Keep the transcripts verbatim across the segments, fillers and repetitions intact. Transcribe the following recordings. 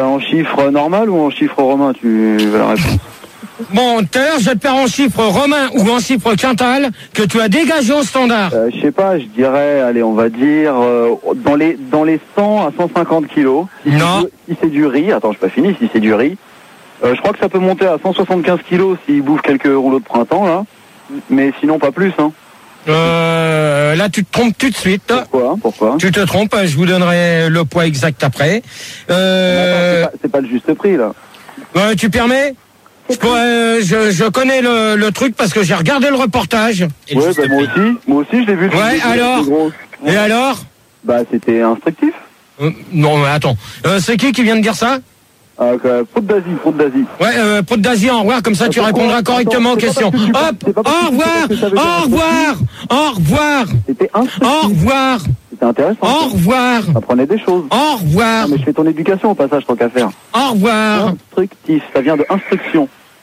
en chiffre normal ou en chiffre romain, tu veux la réponse? Bon, tout à l'heure, je vais te faire en chiffre romain ou en chiffre quintal que tu as dégagé au standard. Euh, je sais pas, je dirais, allez, on va dire, euh, dans les dans les cent à cent cinquante kilos. Si non. Si c'est du riz, attends, je pas fini, si c'est du riz, euh, je crois que ça peut monter à cent soixante-quinze kilos s'il bouffe quelques rouleaux de printemps, là. Mais sinon, pas plus, hein. Euh, là, tu te trompes tout de suite. Pourquoi? Pourquoi? Tu te trompes, je vous donnerai le poids exact après. Attends, Euh... c'est, pas, c'est pas le juste prix, là. Euh, tu permets? Je, pourrais, je, je connais le, le truc parce que j'ai regardé le reportage. Et ouais, bah, moi aussi. Moi aussi, je l'ai vu. Ouais, alors Et alors Bah, c'était instructif. euh, Non, mais attends. Euh, c'est qui qui vient de dire ça? Euh, Prout d'Asie, Prout d'Asie. Ouais, euh, Prout d'Asie, au revoir, comme ça tu répondras correctement aux questions. Hop, au revoir, au revoir, au revoir, C'était instructif. au revoir, C'était intéressant. au revoir, Apprenez des choses. au revoir. Non, mais je fais ton éducation au passage, tant qu'à faire. Au revoir. Instructif, ça vient de instruction.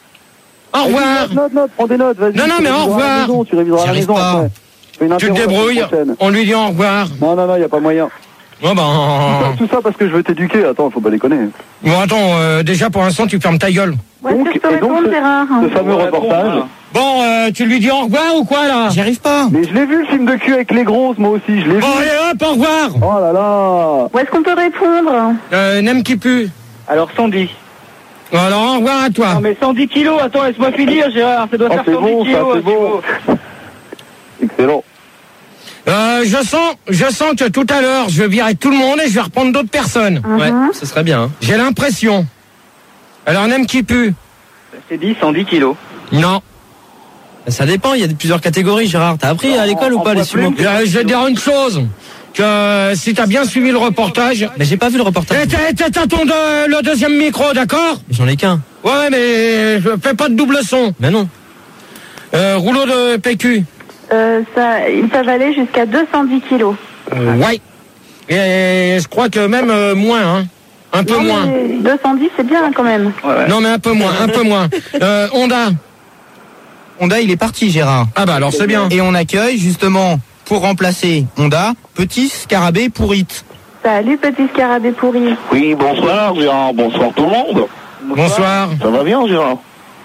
Au revoir. Note, note, note, prends des notes, vas-y. Non, non, mais au revoir. Tu réviseras à la maison après. Tu te débrouilles, on lui dit au revoir. Non, non, non, y a pas moyen. Bon, ben... Tout ça parce que je veux t'éduquer, attends, faut pas déconner. Bon, attends, euh, déjà pour l'instant, tu fermes ta gueule. Ouais, donc, je peux répondre, donc, Gérard. Ce fameux ouais, reportage. Bon, bon euh, tu lui dis au revoir ou quoi, là? J'y arrive pas. Mais je l'ai vu, le film de cul avec les grosses, moi aussi, je l'ai bon, vu. Bon, allez, hop, au revoir. Oh là là. Où est-ce qu'on peut répondre? Euh, n'aime qui pue. Alors, cent dix. Alors, au revoir à toi. Non, mais cent dix kilos, attends, laisse-moi finir, Gérard, ça doit oh, faire c'est cent dix bon, kilos. Ça, c'est bon. Excellent. Euh, je sens, je sens que tout à l'heure, je vais virer tout le monde et je vais reprendre d'autres personnes. Uh-huh. Ouais, ce serait bien. Hein. J'ai l'impression. Alors, n'aime qui pue. C'est dit, cent dix kilos. Non. Ça dépend, il y a plusieurs catégories, Gérard. T'as appris à l'école ou pas les sumo? euh, Je vais te dire une chose. Que si t'as bien suivi le reportage. Mais j'ai pas vu le reportage. Et t'as, t'as, t'as ton de, le deuxième micro, d'accord? J'en ai qu'un. Ouais, mais je fais pas de double son. Mais non. Euh, rouleau de P Q. Euh, ça, ils peuvent aller jusqu'à deux cent dix kilos. Euh, ouais. Et je crois que même euh, moins, hein. Un peu non, moins. deux cent dix, c'est bien quand même. Ouais, ouais. Non, mais un peu moins, un peu moins. Euh, Honda. Honda, il est parti, Gérard. Ah bah alors c'est bien. Et on accueille justement, pour remplacer Honda, Petit Scarabée Pourrite. Salut, petit scarabée pourri. Oui, bonsoir Gérard, bonsoir tout le monde. Bonsoir. Ça va bien Gérard?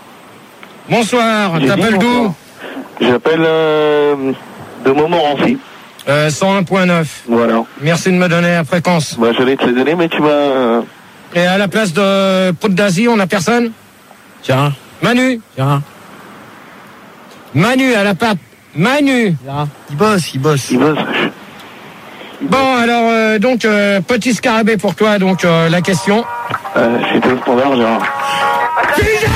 Bonsoir. J'ai T'appelles dit d'où? bonsoir. J'appelle euh, de Montmorency. euh, cent un point neuf. Voilà. Merci de me donner la fréquence. Bah, j'allais te les donner, mais tu m'as... Et à la place de Prout d'Asie, on a personne? Gérard. Manu. Gérard. Manu à la patte. Manu. Gérard. Il bosse, il bosse. Il bosse. Bon, alors, euh, donc, euh, petit scarabée pour toi, donc, euh, la question. Euh, C'était le standard Gérard. Figard!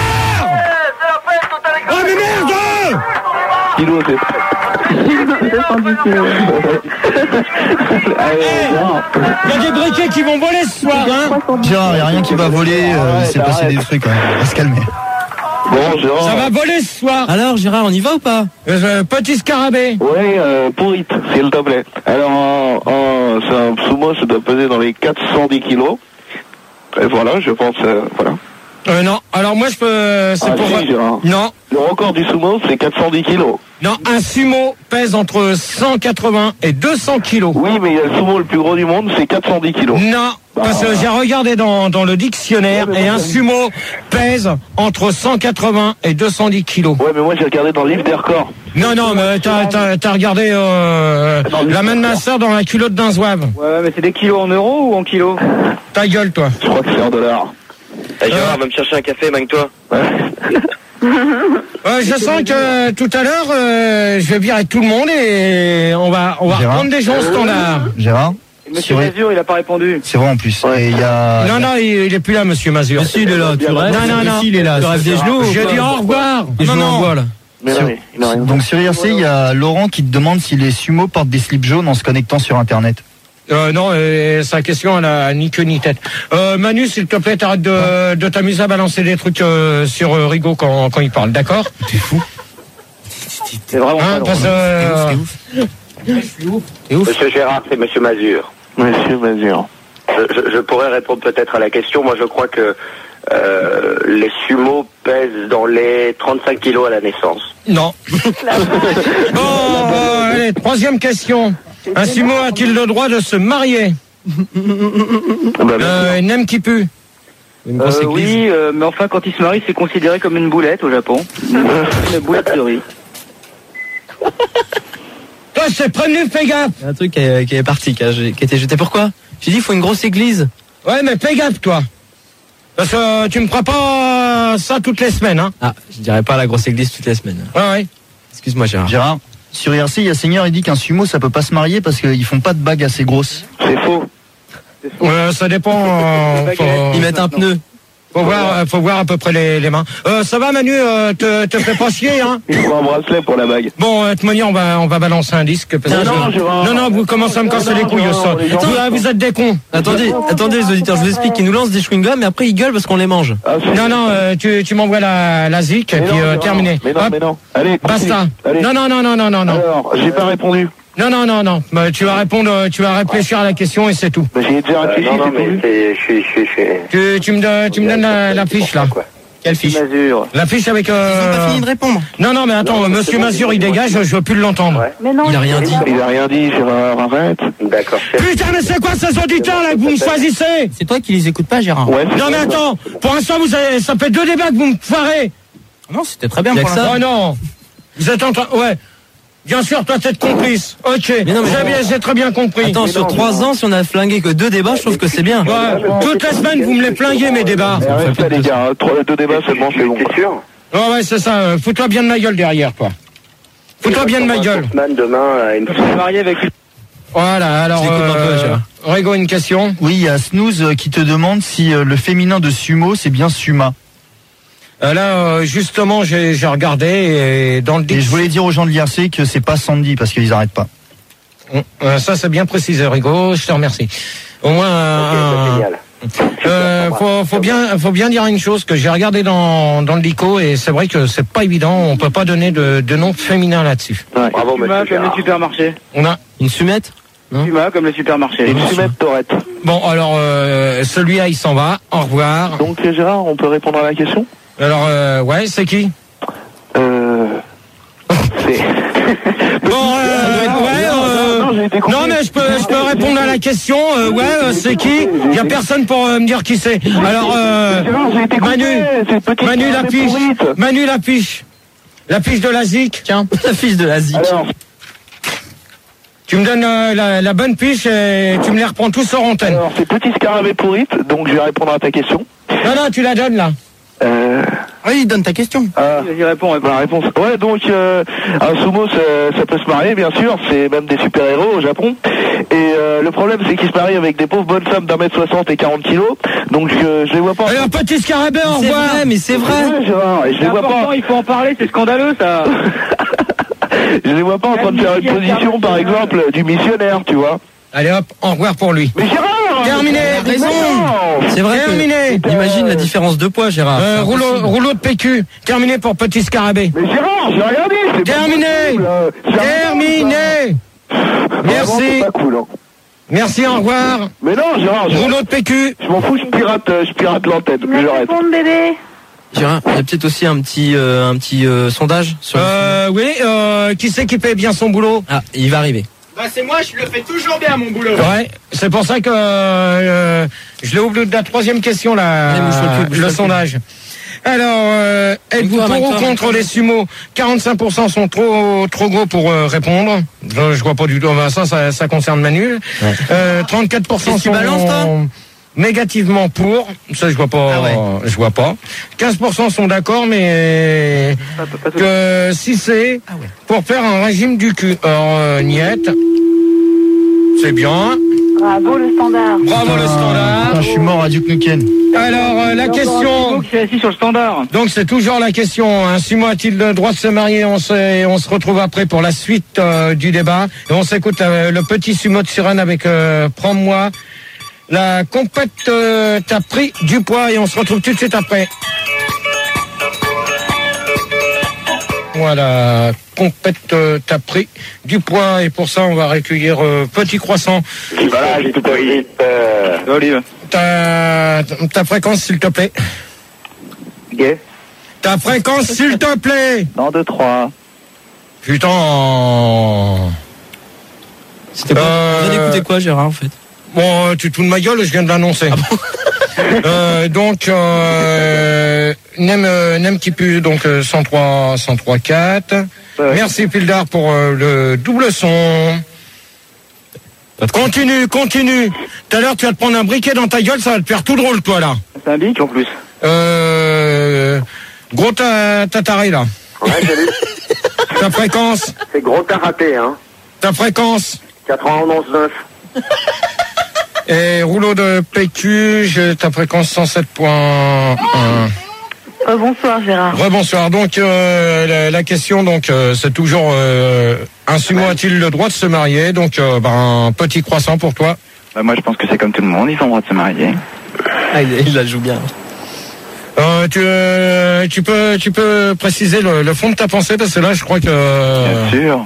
Oh, mais merde! Kilo, c'est... deux cent dix kilos. Allez, Gérard. Il y a des briquets qui vont voler ce soir, hein? Gérard, il n'y a rien qui va voler, euh, il s'est passé des trucs, hein. On va se calmer. Bon Gérard... Ça va voler ce soir. Alors, Gérard, on y va ou pas? Euh, petit scarabée. Oui, euh, pourrite, s'il te plaît. Alors, en, en, c'est un sumo, ça doit peser dans les quatre cent dix kilos. Et voilà, je pense, euh, voilà. Euh, non. Alors, moi, je peux, c'est Ah, pour... si, Gérard. Non. Le record du sumo, c'est quatre cent dix kilos. Non, un sumo pèse entre cent quatre-vingts et deux cents kilos. Oui, mais le sumo le plus gros du monde, c'est quatre cent dix kilos. Non, parce que j'ai regardé dans, dans le dictionnaire et un sumo pèse entre cent quatre-vingts et deux cent dix kilos. Ouais, mais moi j'ai regardé dans le livre des records. Non, non, mais t'as, t'as, t'as regardé euh, la main de ma soeur dans la culotte d'un zouave. Ouais, mais c'est des kilos en euros ou en kilos? Ta gueule, toi. Je crois que c'est en dollars. Hey, Gérard, va me chercher un café, magne-toi. Ouais. Euh, je sens que tout à l'heure, euh, je vais virer tout le monde et on va, on va Gérard. reprendre des gens au standard. Gérard? Monsieur C'est vrai. Mazur, il a pas répondu. C'est vrai en plus. Et il y a... Non, non, il, il est plus là, monsieur Mazur. Mais si, il est là, tu rêves. Non, non, non. Si, il est là. Tu rêves des genoux? Je dis au revoir. Des Non, genoux en non. bois, là. Mais Sur- non, il a rien. Donc sur I R C, il y a Laurent qui te demande si les sumo portent des slips jaunes en se connectant sur Internet. Euh, non, euh, sa question, elle a ni queue ni tête. Euh, Manu, s'il te plaît, t'arrêtes de, de t'amuser à balancer des trucs euh, sur euh, Rigaud quand, quand il parle, d'accord? T'es fou. C'est vraiment Hein, pas parce que... euh, T'es ouf. T'es ouf. Monsieur Gérard, c'est Monsieur Mazur. Monsieur Mazur. Je, je, je pourrais répondre peut-être à la question. Moi, je crois que euh, les sumos pèsent dans les trente-cinq kilos à la naissance. Non. Bon, euh, allez, troisième question. Un sumo a-t-il le droit de se marier? Bah, euh, N'aime qui pue? Une grosse Euh, église. oui, euh, mais enfin, quand il se marie, c'est considéré comme une boulette au Japon. Une boulette de riz. Toi, je t'ai prévenu, fais gaffe. Il y a un truc qui est, qui est parti, qui a, qui a été jeté. Pourquoi? J'ai dit, il faut une grosse église. Ouais, mais fais gaffe, toi. Parce que euh, tu me feras pas ça toutes les semaines, hein. Ah, je dirais pas la grosse église toutes les semaines. Ouais, ouais. Excuse-moi, Gérard. Gérard, sur I R C, il y a Seigneur, il dit qu'un sumo, ça peut pas se marier parce qu'ils font pas de bagues assez grosses. C'est faux. Euh, ça dépend. Euh, faut, Ils mettent un pneu. faut voir, euh, faut voir à peu près les, les mains. Euh, ça va, Manu, euh, te, te fais pas chier, hein. Il faut un bracelet pour la bague. Bon, euh, de toute manière, on va, on va balancer un disque. Parce que Non, non, je- Gérard. non, non, vous commencez à me casser Non, les couilles, non, ça. les gens- Vous, ah, vous êtes des cons. Attendez, attendez les auditeurs, je vous explique qu'ils nous lancent des chewing-gums et après ils gueulent parce qu'on les mange. Ah, c'est- Non, non, euh, tu, tu m'envoies la, la zik et Mais puis non, euh, Gérard. terminé. Mais non, Hop, mais non. Allez, continue. basta. Allez. Non, non, non, non, non, non, non. Alors, j'ai pas répondu. Non, non, non, non. Bah, tu vas répondre, euh, tu vas réfléchir à la question et c'est tout. Bah, j'ai déjà Euh, réfléchi, non, non, c'est mais tout. c'est, je suis, je suis, je suis. Tu, tu me donnes, tu me donnes la, la fiche, là. Quoi. Quelle fiche? Mazur. La fiche avec... Ils ont Euh... pas fini de répondre. Non, non, mais attends, Non, mais monsieur c'est bon, Mazur, c'est il bon, dégage, c'est bon. je veux plus l'entendre. Ouais. Mais non, Il a rien dit. Il a rien dit, Gérard, arrête. D'accord, chef. Putain, mais c'est quoi ces auditeurs, là, que vous me choisissez? C'est toi qui les écoutes pas, Gérard. Ouais. Non, mais attends, pour l'instant, vous avez, ça fait deux débats que vous me foirez. Non, c'était très bien Pour pour l'instant. Oh non. Vous êtes en train, ouais. Bien sûr, toi, t'es complice. Ok. Mais non, mais- j'ai bien, j'ai très bien compris. Attends, sur trois ans, si on a flingué que deux débats, je trouve que c'est bien. Ouais, toutes les semaines, vous me les flinguez, mes débats. Eh, Arrête ça, les gars. hein. Trois- Deux débats seulement, c'est bon. T'es sûr? Ouais, ouais, c'est ça. euh, Fous-toi bien de ma gueule derrière, toi. Fous-toi bien de ma gueule. Man demain à une Je suis marié avec une... Voilà, alors, Je l'écoute un peu, euh, Gérard. Rigo, une question. Oui, il y a Snooze euh, qui te demande si euh, le féminin de sumo, c'est bien Suma. Euh, là, euh, justement, j'ai j'ai regardé et dans le Et je dic- voulais dire aux gens de l'I R C que c'est pas Sandy parce qu'ils arrêtent pas. Euh, ça, c'est bien précisé, Rigo. Je te remercie. Au moins, Ok, un- c'est génial. Euh, faut, faut bien, faut bien dire une chose que j'ai regardé dans dans le Lico et c'est vrai que c'est pas évident. On peut pas donner de, de nom féminin là-dessus. Bravo, Puma monsieur comme les Gérard. supermarchés. On a Une sumette? Non. Puma comme les supermarchés. Et tu mets Torette. bon alors euh, celui-là il s'en va. Au revoir. Donc, euh, Gérard, on peut répondre à la question? Alors euh, ouais, c'est qui? Euh. C'est. Bon euh, non, ouais. non, euh, non, j'ai été coupé. non mais je peux je peux répondre à la question. Euh, ouais, euh, c'est qui? Il y a personne pour euh, me dire qui c'est. Alors euh, Gérard, j'ai été coupé. Manu, C'est petite Manu la caramel fiche. pourrite. Manu la fiche. La fiche de la zik. Tiens, la fiche de la zik. Alors, Tu me donnes euh, la, la bonne fiche et tu me les reprends tous sur antenne. alors c'est petit scarabée pourrite, donc je vais répondre à ta question. Non non, tu la donnes là. Euh. Oui, donne ta question. Ah. Vas-y, réponds, réponds. La réponse. Ouais, donc euh, un sumo, ça, ça peut se marier, bien sûr. C'est même des super-héros au Japon. Et euh, le problème, c'est qu'ils se marient avec des pauvres bonnes femmes d'un mètre soixante et quarante kilos. Donc je, je les vois pas. Alors petit scarabée, au C'est revoir. vrai, mais c'est C'est vrai. vrai, Gérard, et je C'est les vois important, pas. il faut en parler, c'est scandaleux ça. Je les vois pas en train de faire une position, par exemple, du missionnaire, tu vois. Allez hop, au revoir pour lui. Mais Gérard, Terminé, mais raison. non. C'est vrai Terminé. que... Imagine la différence de poids, Gérard. Euh, C'est rouleau, impossible. rouleau de P Q. Terminé pour petit scarabée. Mais Gérard, j'ai rien dit. c'est pas Terminé. possible, euh, c'est un Terminé. Vraiment, Merci. c'est pas cool, hein. Merci, au revoir. Mais non, Gérard, je, Rouleau de P Q. je m'en fous, je pirate, euh, je pirate l'antenne. Tu me Je reste. réponds, bébé. Gérard, il y a peut-être aussi un petit, euh, un petit euh, sondage sur le- Euh, oui, euh, qui c'est qui fait bien son boulot? Ah, il va arriver. Bah c'est moi, je le fais toujours bien mon boulot. Ouais, c'est pour ça que euh, je l'ai oublié de la troisième question là, Allez, bouge le cul, bouge le le sondage. Alors, euh, êtes-vous Victoire, pour ou victoire, contre victoire. les sumos? quarante-cinq pour cent sont trop trop gros pour euh, répondre. Je, je vois pas du tout. Enfin, ça, ça, ça concerne Manu. Ouais. Euh, trente-quatre pour cent Qu'est-ce que tu sont balances, toi négativement pour. Ça, je vois pas. Ah ouais. Je vois pas. quinze pour cent sont d'accord, mais que si c'est Ah ouais. pour faire un régime du cul. Alors, euh, niette. C'est bien. Bravo, le standard. Bravo le standard. Putain, je suis mort à Duke Nukem. Alors euh, la question. qui est assis sur le standard. Donc c'est toujours la question. Un sumo a-t-il le droit de se marier? On se, on se retrouve après pour la suite euh, du débat. Et on s'écoute euh, le petit sumo de Sirène avec euh, Prends-moi. La compète euh, t'as pris du poids et on se retrouve tout de suite après. Voilà, compète euh, t'as pris du poids et pour ça on va recueillir euh, Petit Croissant. Voilà, j'ai tout compris. Euh, Olive. Ta, ta fréquence s'il te plaît. Gay. Ta fréquence s'il te plaît. Non, deux, trois. Putain. C'était pas... Euh, Vous avez écouté quoi, Gérard, en fait? Bon, tu te fous de ma gueule, je viens de l'annoncer. Euh, donc, euh, Nem, euh, Nem qui pue, donc euh, cent trois, cent trois quatre. Ouais. Merci Pildar pour euh, le double son. Continue, continue. Tout à l'heure, tu vas te prendre un briquet dans ta gueule, ça va te faire tout drôle, toi, là. C'est un bic en plus. Euh, gros ta, ta taré, là. Ouais, j'ai vu. Ta fréquence. C'est gros t'as raté, hein. Ta fréquence. quatre-vingt-onze neuf. Et rouleau de P Q, j'ai ta fréquence cent sept point un. Euh, bonsoir Gérard. Rebonsoir. Donc euh, la, la question, donc euh, c'est toujours euh, un sumo a-t-il le droit de se marier? Donc euh, ben, un petit croissant pour toi. Bah, moi, je pense que c'est comme tout le monde, ils ont le droit de se marier. Ah, il, il la joue bien. Euh, tu, euh, tu peux, tu peux préciser le, le fond de ta pensée parce que là, je crois que. Bien sûr.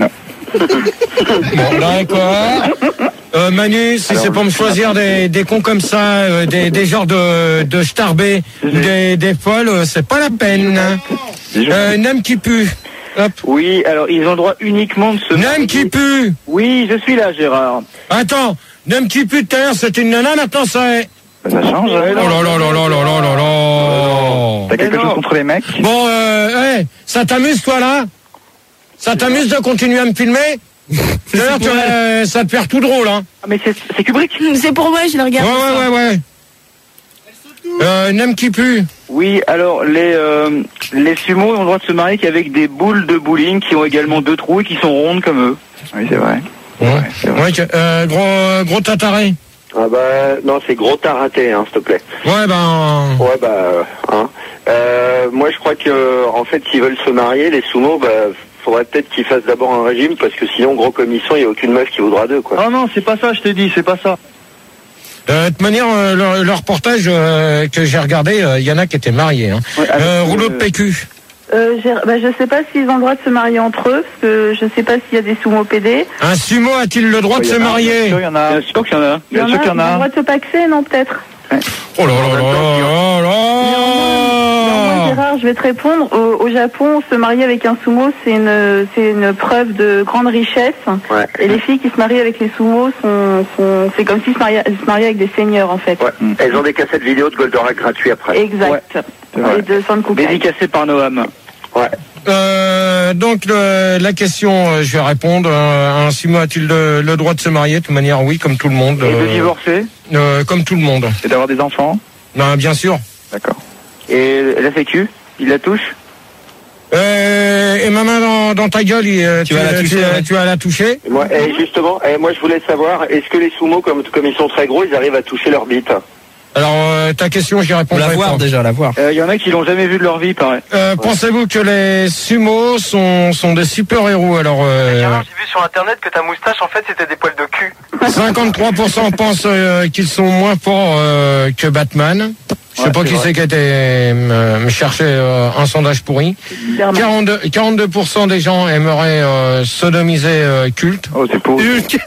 Bon, d'accord. Euh, Manu, si c'est pour me choisir des, des cons comme ça, euh, des, des genres de, de starbés, des, des folles, euh, c'est pas la peine. Euh, Nem qui pue. Hop. Oui, alors ils ont le droit uniquement de se... Nem qui pue. Oui, je suis là, Gérard. Attends, Nem qui pue tout à l'heure, c'était une nana, maintenant ça est. Ça change. Oh là là là là là là là là. T'as quelque Mais chose non. contre les mecs? Bon, euh, hey, ça t'amuse toi là? Ça t'amuse de continuer à me filmer? D'ailleurs, tu, euh, ça te fait tout drôle, hein? Ah, mais c'est c'est Kubrick. C'est pour moi, je le Ouais, regarde. ouais, ouais, ouais. Euh, Nem qui pue. Oui, alors les euh, les sumos ont le droit de se marier qu'avec des boules de bowling qui ont également deux trous et qui sont rondes comme eux. Oui, c'est vrai. Ouais, Ouais, c'est vrai. ouais, que- euh, gros, gros tataré. Ah bah, non, c'est gros t'as raté, hein, s'il te plaît. Ouais, ben. Ouais, bah, euh, hein. Euh, moi, je crois que, en fait, s'ils veulent se marier, les sumos, bah, faudrait peut-être qu'ils fassent d'abord un régime, parce que sinon, gros comme ils sont, il n'y a aucune meuf qui voudra d'eux, quoi. Ah non, c'est pas ça, je t'ai dit, c'est pas ça. Euh, de toute manière, euh, le, le reportage euh, que j'ai regardé, il euh, y en a qui étaient mariés. Hein. Ouais, avec, Euh, rouleau euh, de P Q. Euh, Gérard- bah, je sais pas s'ils ont le droit de se marier entre eux, parce que je sais pas s'il y a des sumo P D. Un sumo a-t-il le droit de se marier? Bien sûr, il y en a. Bien sûr qu'il y en a. Il y en Bien sûr a, qu'il y en ils ont a. le droit de se paxer, non, peut-être? Oh là là là là là Néanmoins, là. Gérard, je vais te répondre. Au, au Japon, se marier avec un sumo, c'est une, c'est une preuve de grande richesse. Ouais. Et les filles qui se marient avec les sumos, sont, sont, c'est comme s'ils se mariaient, se mariaient avec des seigneurs, en fait. Ouais. Elles ont des cassettes vidéo de Goldorak gratuits après. Exact. vrai. Et de Sankukai. Dédicacé par Noam. Ouais. Euh, donc le, la question, euh, je vais répondre. Euh, un sumo a-t-il le, le droit de se marier? De toute manière, oui, comme tout le monde. Et de euh, divorcer. euh, comme tout le monde. Et d'avoir des enfants? Ben, bien sûr. D'accord. Et la sécu, il la touche. Euh, et ma main dans, dans ta gueule, il, euh, Tu vas la toucher, tu, ouais. tu vas la toucher. Et moi, et justement, et moi, je voulais savoir, est-ce que les sumos, comme, comme ils sont très gros, ils arrivent à toucher leur bite? Alors, euh, ta question, j'y On répondrai la voir pas. déjà, la voir. Il euh, y en a qui l'ont jamais vu de leur vie, pareil. Euh, Pensez-vous que les sumos sont, sont des super-héros? Alors, euh, J'ai vu sur internet que ta moustache en fait c'était des poils de cul. cinquante-trois pour cent pensent euh, qu'ils sont moins forts euh, que Batman. Je sais Ouais, pas c'est qui vrai. c'est qui était euh, me chercher euh, un sondage pourri. Clairement. quarante-deux, quarante-deux pour cent des gens aimeraient euh, sodomiser euh, Culte. Oh, c'est pauvre.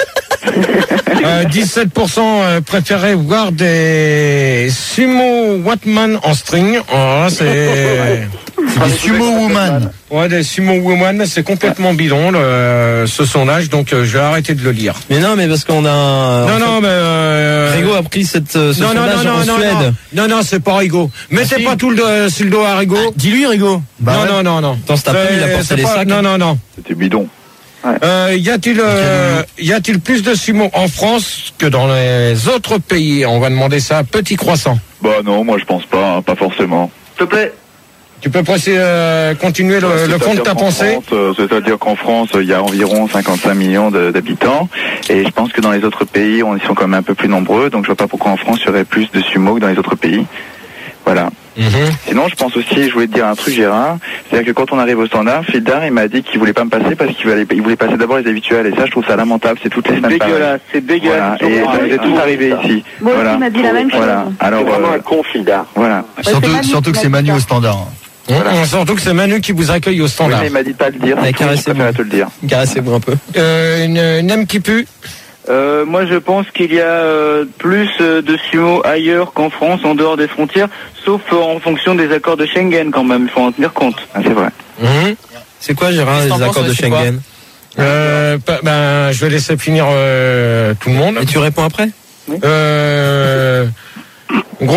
Euh, dix-sept pour cent euh, préféraient voir des sumo Watman en string. Oh, là, c'est Des sumo woman. ouais, des sumo woman, c'est complètement bidon le, ce sondage, donc euh, je vais arrêter de le lire. Mais non, mais parce qu'on a. un- non, en non, mais euh, fait, Rigo a pris cette, euh, ce non, non, non, sondage non, en non, Suède. non, non, non, c'est pas Rigo. Mettez Ah, si. pas tout le dos sur le dos à Rigo. Dis-lui, Rigo. Bah non, ouais. non, non, non. Dans cet après-midi, il a C'est- porté c'est les pas- sacs. Non, non, non. C'était bidon. Euh, y a-t-il, euh, y a-t-il plus de sumo en France que dans les autres pays? On va demander ça à Petit Croissant. Bah non, moi je pense pas, hein, pas forcément. S'il te plaît. Tu peux presser, euh, continuer le, le fond de ta C'est-à-dire qu'en pensée? France, euh, C'est-à-dire qu'en France, il y a environ cinquante-cinq millions de- d'habitants. Et je pense que dans les autres pays, on, ils sont quand même un peu plus nombreux. Donc je vois pas pourquoi en France, il y aurait plus de sumo que dans les autres pays. Voilà. Mhm. Sinon, je pense aussi, je voulais te dire un truc, Gérard. C'est-à-dire que quand on arrive au standard, Fildar, il m'a dit qu'il voulait pas me passer parce qu'il voulait, il voulait passer d'abord les habituels. Et ça, je trouve ça lamentable. C'est toutes les semaines pareil. Dégueulasse, c'est dégueulasse. Voilà. Et ça nous est tous arrivé ici. Moi aussi, Voilà. il m'a dit la même chose. Voilà. Alors, C'est vraiment euh, un con, Fildar. voilà. c'est Manu Surtout qui que m'a c'est dit Manu ça. au standard. Mmh, surtout que c'est Manu qui vous accueille au Oui, standard. mais il m'a dit de pas le dire. Ouais, donc je caressez-moi. préfère te le dire. Caressez-moi un peu. Euh, une Nem qui pue. Euh, moi, je pense qu'il y a euh, plus euh, de sumo ailleurs qu'en France, en dehors des frontières, sauf euh, en fonction des accords de Schengen quand même, il faut en tenir compte. Ah, c'est vrai. Mhm. C'est quoi, Gérard, Qu'est-ce que les t'en accords de penses, c'est quoi Schengen? Euh, pa- ben, je vais laisser finir euh, tout le monde. Et tu réponds après? Euh, gros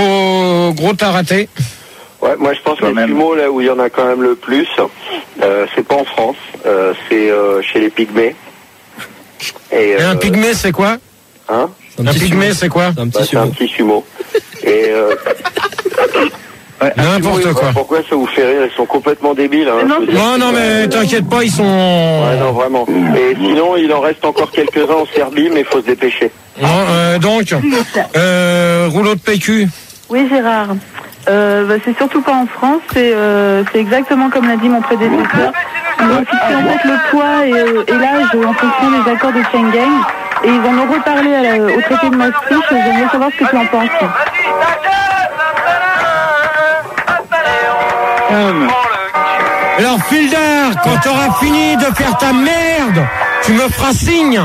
gros t'as raté? Ouais, moi je pense que les sumo, là où il y en a quand même le plus, euh, c'est pas en France, euh, c'est euh, chez les pygmées. Et, Et un euh, pygmée, c'est quoi? Hein? Un, un pygmée, c'est quoi? C'est un petit bah, sumo. C'est un petit sumo. Et euh, ouais, n'importe sumo, quoi. Pourquoi ça vous fait rire? Ils sont complètement débiles. Hein, non, non, non, mais t'inquiète pas, ils sont... Ouais, non, vraiment. Et sinon, il en reste encore quelques-uns en Serbie, mais il faut se dépêcher. Non, euh, donc, euh, rouleau de P Q. Oui, Gérard. Euh, bah, c'est surtout pas en France, c'est euh, c'est exactement comme l'a dit mon prédécesseur. Ils ont fixé en fait le poids et, euh, et l'âge en fonction des accords de Schengen. Et ils en ont reparlé à la- au traité de Maastricht. J'aimerais savoir ce que tu en penses. Alors, Fildar, quand t'auras fini de faire ta merde, tu me feras signe.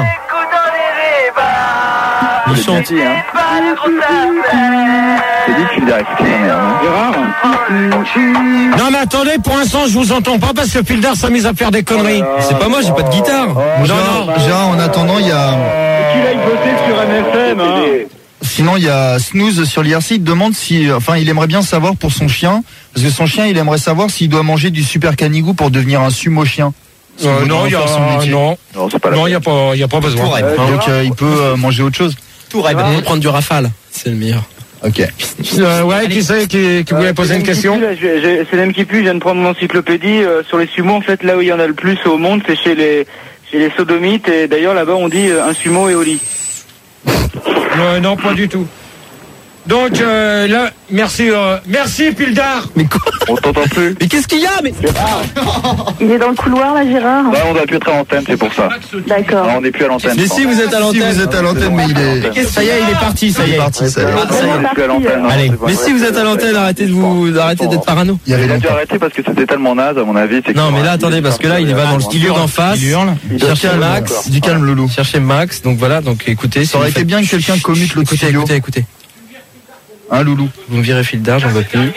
Il chante. J'ai dit, hein. J'ai dit que Fildar est foutu sa merde. Hein. Non, mais attendez, pour l'instant, je vous entends pas parce que Fildar s'amuse à faire des conneries. C'est pas moi, j'ai pas de guitare. Non, Gérard, non. Gérard, en attendant, il y a... Qu'il aille voter sur M F M, hein. Sinon, il y a Snooze sur l'I R C. Il demande si, enfin, il aimerait bien savoir pour son chien, parce que son chien, il aimerait savoir s'il doit manger du super canigou pour devenir un sumo chien. Si Euh, vous non, voulez il y faire son a, métier. non, Non, c'est pas la non, il y a pas, il y a pas besoin. Pour elle. Donc, euh, il peut euh, manger autre chose. Tout raid. On va prendre du rafale. C'est le meilleur. Ok. Euh, ouais, qui c'est qui, qui voulait poser une question? C'est l'M qui pue, je viens de prendre mon encyclopédie. Euh, sur les sumo, en fait, là où il y en a le plus au monde, c'est chez les chez les sodomites. Et d'ailleurs, là-bas, on dit euh, un sumo est au lit. Euh, non, pas du tout. Donc euh, là, merci, euh, merci Fildar. Mais quoi? On t'entend plus. Mais qu'est-ce qu'il y a? Mais Il est dans le couloir là, Gérard? Bah, on doit plus être à l'antenne, c'est pour ça. D'accord. Non, on n'est plus à l'antenne. Mais si vous êtes à Si l'antenne. vous êtes à l'antenne, mais il est... Ça y est, il est parti, ça y Il est est. parti, ça y est. Ah, ça y est, on n'est plus à l'antenne. non, Allez, c'est pas mais vrai. si vous êtes à l'antenne, arrêtez de vous, arrêtez d'être parano. Il y avait Il a dû longtemps. arrêter parce que c'était tellement naze, à mon avis. c'est Non, qu'il mais là, aura- attendez, parce que là, il va dans le studio d'en face. Il hurle. Cherchez calme, Max. Du calme, Loulou. Cherchez Max. Donc voilà, donc écoutez. Ça aurait été bien que quelqu'un commute l'autre Écoutez, studio. écoutez, écoutez. Hein, Loulou? Vous me virez Fildar, j'en veux plus.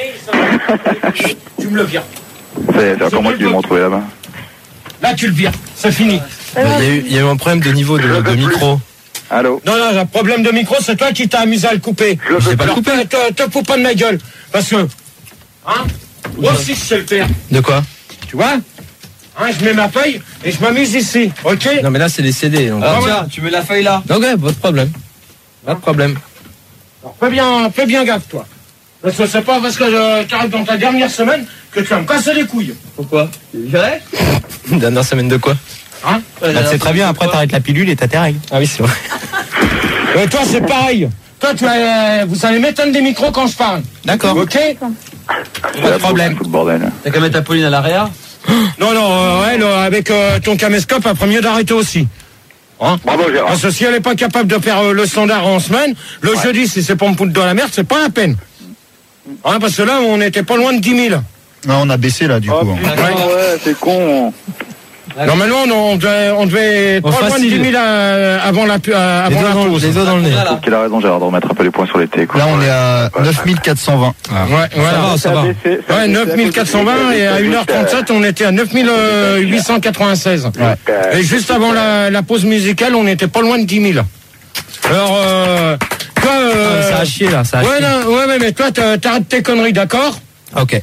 Tu me le vires. C'est c'est encore moi qui vais me retrouver là-bas. Là, tu le vires. C'est fini. Il y a eu, il y a eu un problème de niveau de, de micro. Allô? Non, non, le problème de micro, c'est toi qui t'as amusé à le couper. Je sais pas le Alors, couper. te, te, te fous pas de ma gueule. Parce que, hein, moi aussi, je sais le faire. De quoi? Tu vois? Hein, je mets ma feuille et je m'amuse ici. Ok? Non, mais là, c'est des C D. Donc... Ah, tiens, tu mets la feuille là. Ok, pas de problème. Pas de problème. Alors, fais bien, fais bien gaffe, toi. Parce que c'est pas parce que tu arrives dans ta dernière semaine que tu vas me casser les couilles. Pourquoi? Vrai? Dernière semaine de quoi? Hein? Bah, c'est très bien, après t'arrêtes la pilule et t'as tes règles. Ah oui, c'est vrai. Et toi, c'est pareil. Toi, tu vas, vous allez m'éteindre des micros quand je parle. D'accord. Ok? Pas de problème. Tout le bordel. T'as qu'à mettre Apolline à l'arrière? Non, non, euh, ouais, là, avec euh, ton caméscope, après mieux d'arrêter aussi. Hein? Bravo, Gérard. Parce que si elle n'est pas capable de faire euh, le standard en semaine, le jeudi, si c'est pour me foutre dans la merde, c'est pas la peine. Hein, parce que là, on n'était pas loin de dix mille. Non, on a baissé là, du Oh coup. hein. putain, ouais, c'est con. Normalement, on, on devait, on devait être Oh, pas loin de facile. dix mille à- avant la, pu- à- Les avant doigts la dans, pause. les doigts dans le nez. Je trouve qu'il a raison, Gérard, de remettre un peu les points sur les T. quoi. Là, on est à neuf mille quatre cent vingt. Ouais, voilà. Ça va, ça va. Ouais, neuf mille quatre cent vingt et à une heure trente-sept, on était à neuf mille huit cent quatre-vingt-seize. Et juste avant la, la pause musicale, on était pas loin de dix mille. Alors, euh, toi, euh, Ça a chié là, ça a ouais, chié. non, ouais, ouais, mais toi, t'as- t'arrêtes tes conneries, d'accord? Ok.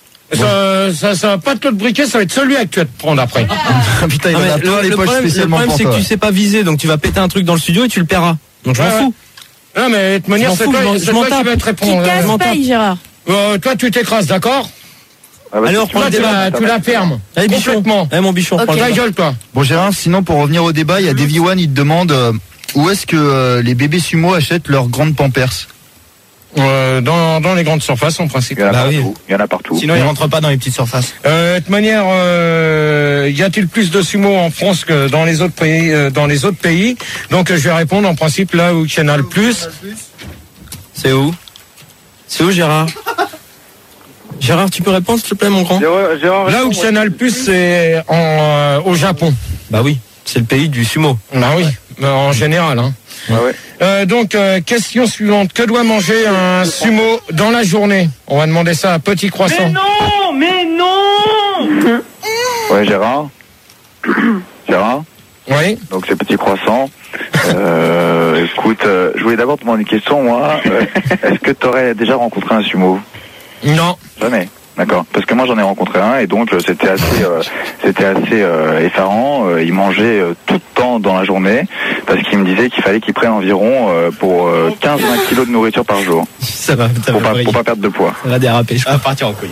Ça, ça, ça va pas te le briquer, ça va être celui que tu vas te prendre après. Putain, il Non, en mais a plein le, les le poches problème, le spécialement problème pour c'est que toi. tu sais pas viser, donc tu vas péter un truc dans le studio et tu le paieras. Donc je m'en Ouais, fous. Non, mais de toute manière, m'en c'est fous, toi, je m'en- c'est je m'en toi qui tape. vas te Qui répondre. casse Euh, paye, Gérard. euh, toi, tu t'écrases, d'accord? Ah, bah, Alors, si prends Toi, le tu débat. la, tu la fermes. Allez, bichon. Complètement. Allez, mon bichon, Ok. prends le Ta débat. gueule, toi. Bon, Gérard, sinon, pour revenir au débat, il y a Davy One, il te demande euh, où est-ce que euh, les bébés sumo achètent leurs grandes pampers. Euh, dans, dans les grandes surfaces, en principe. Il y en a Bah oui. partout. Il y en a partout. Sinon, il rentre pas dans les petites surfaces. Euh, de toute manière, euh, y a-t-il plus de sumo en France que dans les autres pays, euh, dans les autres pays? Donc, euh, je vais répondre en principe là où il y en a le plus. C'est où? C'est où, Gérard? Gérard, tu peux répondre, s'il te plaît, mon grand? Gérard, Gérard, Là où il y en a le plus, c'est en, euh, au Japon. Bah oui, c'est le pays du sumo. Bah oui, mais en général. Hein. Ouais, ouais. Euh, donc, euh, question suivante. Que doit manger un sumo dans la journée? On va demander ça à Petit Croissant. non, mais non. Ouais, Gérard. Gérard. Oui. Donc c'est Petit Croissant. Euh, écoute, euh, je voulais d'abord te demander une question, moi. Euh, est-ce que tu aurais déjà rencontré un sumo? Non. Jamais. D'accord. Parce que moi j'en ai rencontré un et donc euh, c'était assez, euh, c'était assez euh, effarant. Euh, il mangeait euh, tout le temps dans la journée parce qu'il me disait qu'il fallait qu'il prenne environ euh, pour euh, quinze à vingt kilos de nourriture par jour. Ça va, ça pour, va pas, pour pas perdre de poids. Ça va déraper, je vais partir en couille.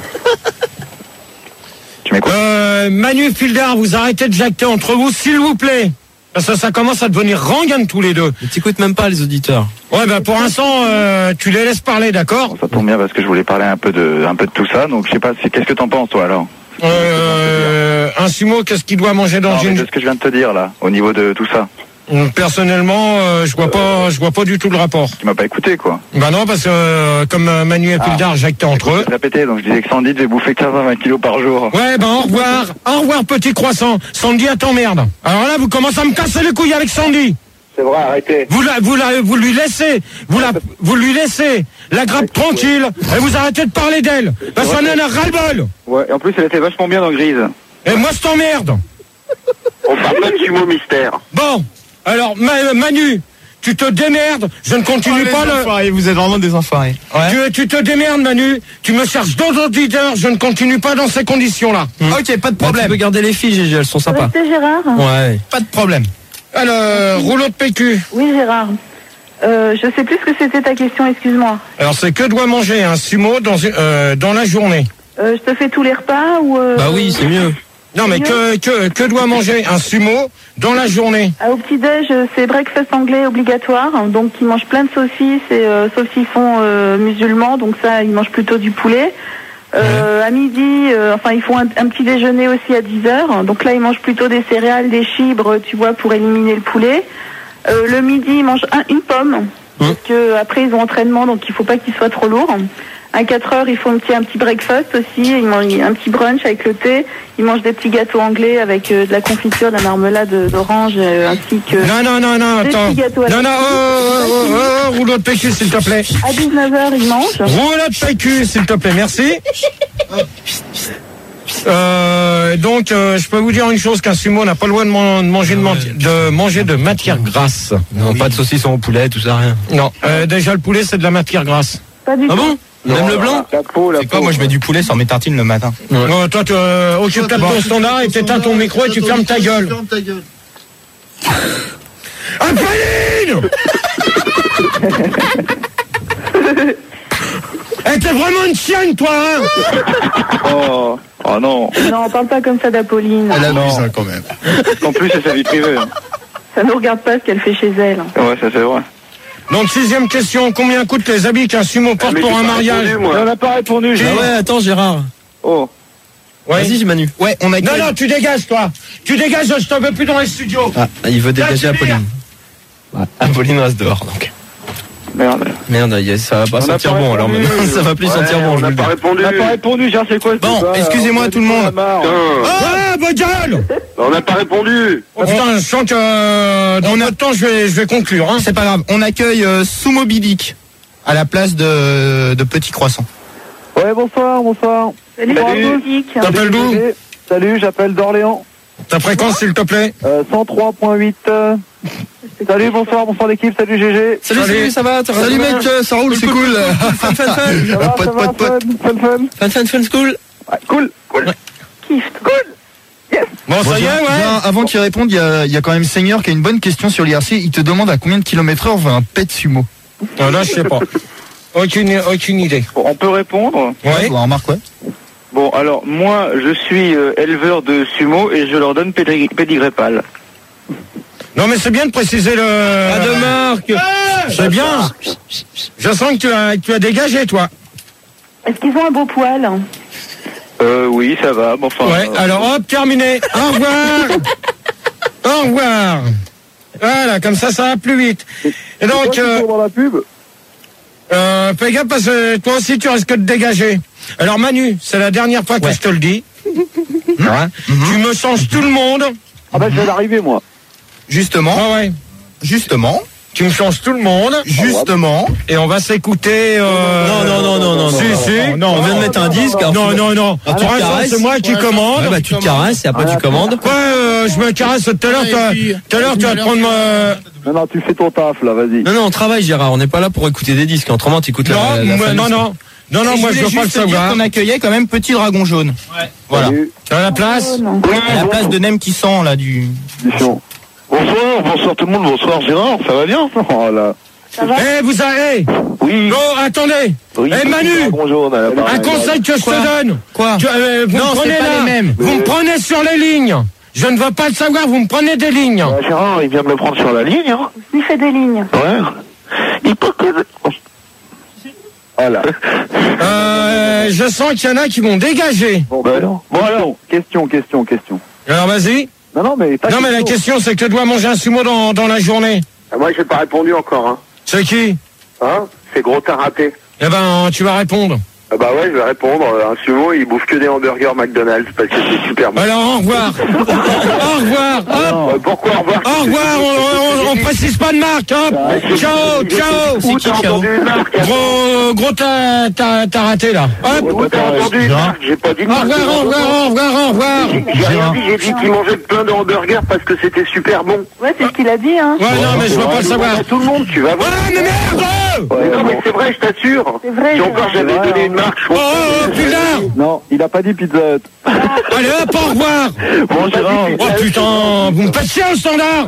Tu m'écoutes? Euh, Manu Fildar, vous arrêtez de jacter entre vous, s'il vous plaît. Parce que ça commence à devenir rengaine tous les deux. Mais t'écoutes même pas les auditeurs. Ouais, ben pour l'instant, euh, tu les laisses parler, d'accord? Bon, ça tombe bien parce que je voulais parler un peu de, un peu de tout ça. Donc je sais pas, c'est, qu'est-ce que t'en penses toi alors? Euh, un sumo, qu'est-ce qu'il doit manger dans non, une... mais de ce que je viens de te dire là, au niveau de tout ça. Personnellement, euh, je vois pas, je vois pas du tout le rapport. Tu m'as pas écouté quoi? Bah non, parce que euh, comme euh, Manu et Fildar jactaient entre eux. Je répétais, donc je disais que Sandy devait bouffer quinze à vingt kilos par jour. Ouais, ben au revoir, au revoir Petit Croissant. Sandy, à t'emmerde. Alors là, vous commencez à me casser les couilles avec Sandy. C'est vrai, arrêtez. Vous la, vous la, vous lui laissez, vous la, vous lui laissez la grappe tranquille et vous arrêtez de parler d'elle. Parce qu'on en a ras-le-bol. Ouais, et en plus elle était vachement bien dans Grise. Et moi, je t'emmerde. On parle pas de sumo mystère. Bon, alors Ma- Manu, tu te démerdes. Je ne continue Oh, pas le. enfoirés, vous êtes vraiment des enfoirés. Ouais. Tu, tu te démerdes, Manu. Tu me cherches d'autres auditeurs. Je ne continue pas dans ces conditions-là. Mmh. Ok, pas de Bah, problème. tu peux garder les filles, Gégé, elles sont sympas. Restez Gérard. Ouais. Pas de problème. Alors, rouleau de P Q. Oui Gérard. Euh, je sais plus ce que c'était ta question, excuse-moi. Alors, c'est que doit manger un sumo dans, une- euh, dans la journée? Euh, je te fais tous les repas ou... Euh, Bah oui, c'est mieux. Non, mais que, que, que doit manger un sumo dans la journée? Ah, au petit-déj, euh, c'est breakfast anglais obligatoire. Donc, ils mangent plein de saucisses, et, euh, sauf s'ils sont euh, musulmans. Donc ça, ils mangent plutôt du poulet. Euh, à midi, euh, enfin, ils font un, un petit déjeuner aussi à dix heures. Donc là, ils mangent plutôt des céréales, des fibres, tu vois, pour éliminer le poulet. Euh, le midi, ils mangent un, une pomme. Parce que après, ils ont entraînement, donc il faut pas qu'ils soient trop lourds. À quatre heures, ils font un petit, un petit breakfast aussi. Ils mangent un petit brunch avec le thé. Ils mangent des petits gâteaux anglais avec euh, de la confiture, de la marmelade d'orange, euh, ainsi que... Non, non, non, non, des attends. petits gâteaux à la Non, non, oh, oh, oh, oh, oh, rouleau de P Q, s'il te plaît. À dix-neuf heures, ils mangent. Rouleau de P Q, s'il te plaît, merci. Euh, donc, euh, je peux vous dire une chose, qu'un sumo n'a pas le droit de, man- de manger de, menti- de manger de matière grasse. Non, pas de saucisson au poulet, tout ça, rien. Non, euh, déjà le poulet, c'est de la matière grasse. Pas du Ah tout. bon? Même le blanc? La peau, la C'est quoi, peau. moi je mets du poulet sur mes tartines le matin. Euh, toi, tu euh, occupe ta ton standard et t'éteins ton micro et tu fermes ta gueule. Ferme ta gueule. Ah, Pauline! Eh, t'es vraiment une chienne, toi, hein? Oh, oh non. Non, on parle pas comme ça d'Apolline. Elle non. abuse hein, quand même. En plus c'est sa vie privée. hein. Ça nous regarde pas ce qu'elle fait chez elle. Ouais, ça c'est vrai. Donc, sixième question, combien coûtent les habits qu'un sumo porte mais pour j'ai un pas mariage? répondu, moi. On n'a pas répondu, j'ai. Ah ouais, attends, Gérard. Oh. Ouais. Vas-y, Manu. Ouais, on a Non, non, tu dégages, toi. Tu dégages, je t'en veux plus dans les studios. Ah, il veut dégager Là, tu Apolline. Ouais, Apolline reste dehors, donc. Merde. Merde, y a- ça va pas On a sentir pas bon, alors répondu. maintenant. Ça va plus Ouais, sentir bon, on je n'a vous le pas dis. répondu. On n'a pas répondu, genre c'est quoi ce Bon, débat, excusez-moi, on a tout le dit qu'on monde. en a marre. Putain, Ah, bonne gueule! on n'a pas répondu. Oh, putain, je sens que euh, dans notre temps, je vais, je vais conclure. Hein. C'est pas grave, on accueille euh, Sumo Bibic à la place de, de Petit Croissant. Ouais, bonsoir, bonsoir. Salut, Salut. musique. T'appelles d'où? Salut, j'appelle d'Orléans. Ta fréquence, s'il te plaît. Euh, cent trois point huit. euh. Salut, bonsoir, bonsoir l'équipe, salut G G. Salut, Salut. salut, ça va? t'as Salut raison, mec, euh, ça roule, c'est cool. Fun, fun, fun. Ça va, Pote, ça va, pote, pote. fun, fun, fun. Fun, fun, fun, school. Ouais, cool, cool. Kiff. Bon, ça y est, Bien, ouais. avant qu'il réponde, il y a, il y a quand même Seigneur qui a une bonne question sur l'I R C. Il te demande à combien de kilomètres heure va un pet sumo. Non, là, je sais pas. Aucune, aucune idée. Bon, on peut répondre. Ouais. Bon, remarque, ouais. Bon, alors, moi, je suis euh, éleveur de sumo et je leur donne pédri- pédigré pâle. Non, mais c'est bien de préciser le. Pas de marque. C'est bien. Je sens que tu as, que tu as dégagé, toi. Est-ce qu'ils ont un beau poil? Euh, oui, ça va, bon, enfin... Ouais, euh, alors hop, terminé. Au revoir. Au revoir. Voilà, comme ça, ça va plus vite. Et donc, euh, dans la pub. euh, fais gaffe parce que toi aussi, tu risques de dégager. Alors, Manu, c'est la dernière fois que Ouais. je te le dis. Hein, tu me changes tout le monde. Ah bah, je viens d'arriver, moi. Justement, Ah ouais. justement, Tu me changes tout le monde. justement. Et on va s'écouter. Euh... Non, non, non, non, non, Si, si. Non, on vient de mettre un disque. alors Non, tu- non, non. alors tu Pour te l'instant, caresses. c'est moi qui commande. Ouais, bah, tu te caresses et après tu commandes. Quoi, euh, je me caresse tout à l'heure, toi. Tout à l'heure, tu vas te prendre ma... Non, non, tu fais ton taf, là, vas-y. Non, non, on travaille, Gérard. On n'est pas là pour écouter des disques. Autrement, tu écoutes la, Non, la moi, famille. non, non. Non, non, Et moi, je voulais veux pas le juste te dire savoir. qu'on accueillait quand même Petit Dragon Jaune. Voilà. Salut. Tu as la place? À la place de Nem qui sent, là, du... Du chiant. Bonsoir, bonsoir tout le monde, bonsoir Gérard, ça va bien? Oh là. Ça va? Eh, vous avez... Oui. Non, attendez. Oui, Eh, Manu. Bonjour, on a la Un conseil que je Quoi te donne. Quoi? Tu- euh, vous Non, me c'est prenez pas là. les mêmes. Vous me prenez sur les lignes. Je ne veux pas le savoir, vous me prenez des lignes. Bah, Gérard, il vient de le prendre sur la ligne, hein? Il fait des lignes. Ouais. Il peut que... Voilà. Euh, je sens qu'il y en a qui vont dégager. Bon, bah, alors. Bon, alors, question, question, question. Alors, vas-y. Non, non, mais pas Non, mais la question, c'est que tu dois manger un sumo dans, dans la journée. Ah, moi, j'ai pas répondu encore, hein. C'est qui? Hein? C'est gros raté. Eh ben, tu vas répondre. Ah bah ouais, je vais répondre. Un sumo, il bouffe que des hamburgers McDonald's parce que c'est super bon. Alors, au revoir. Au revoir. Hop. Euh, pourquoi au revoir? Au revoir. On, on, on précise pas de marque. Hop. Ciao, ciao. Où t'as entendu une marque? Gros, gros, t'as, t'as, t'as raté là. Hop. Où t'as entendu une marque? J'ai pas dit Au de marque. revoir, au revoir, au revoir, au revoir. J'ai rien dit, j'ai dit qu'il mangeait plein de hamburgers parce que c'était super bon. Ouais, c'est ce qu'il a dit, hein. Ouais, non, mais je veux pas le savoir. À tout le monde, tu vas voir. Ouais, mais merde. Mais non, mais c'est vrai, je t'assure. C'est vrai. Si encore j'avais vrai, donné hein. une marque, je Oh, pense oh, que- putain. Non, il a pas dit Pizza Hut. Allez, hop, au revoir. Bon, Gérard. Oh putain, vous me faites chier au standard.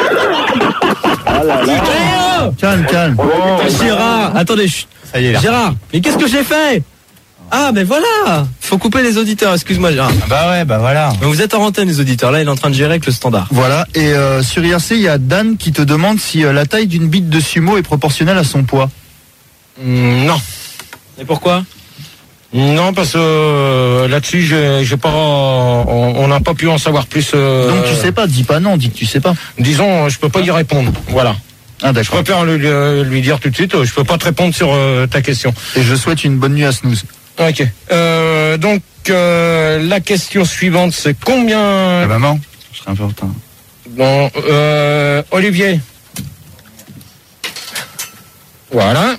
Ah là là. Eh, Calme, calme. Gérard, attendez, chut. Ça y est, là. Gérard, mais qu'est-ce que j'ai fait? Ah, ben voilà. Faut couper les auditeurs, excuse-moi, Gérard. Bah ouais, bah voilà. Mais vous êtes en antenne, les auditeurs. Là, il est en train de gérer avec le standard. Voilà, et euh, sur I R C, il y a Dan qui te demande si euh, la taille d'une bite de sumo est proportionnelle à son poids. Mm, non. Et pourquoi? Non, parce que euh, là-dessus, j'ai, j'ai pas, on on n'a pas pu en savoir plus. euh, Donc tu sais pas, dis pas non, dis que tu sais pas. Disons, je peux pas y répondre. Voilà. Ah Je d'accord. préfère lui, lui- lui dire tout de suite. Je peux pas te répondre sur euh, ta question. Et je souhaite une bonne nuit à Snooze. Ok. Euh, donc euh, la question suivante, c'est combien? La maman, je serai un peu en retard. Bon, euh, Olivier. Voilà.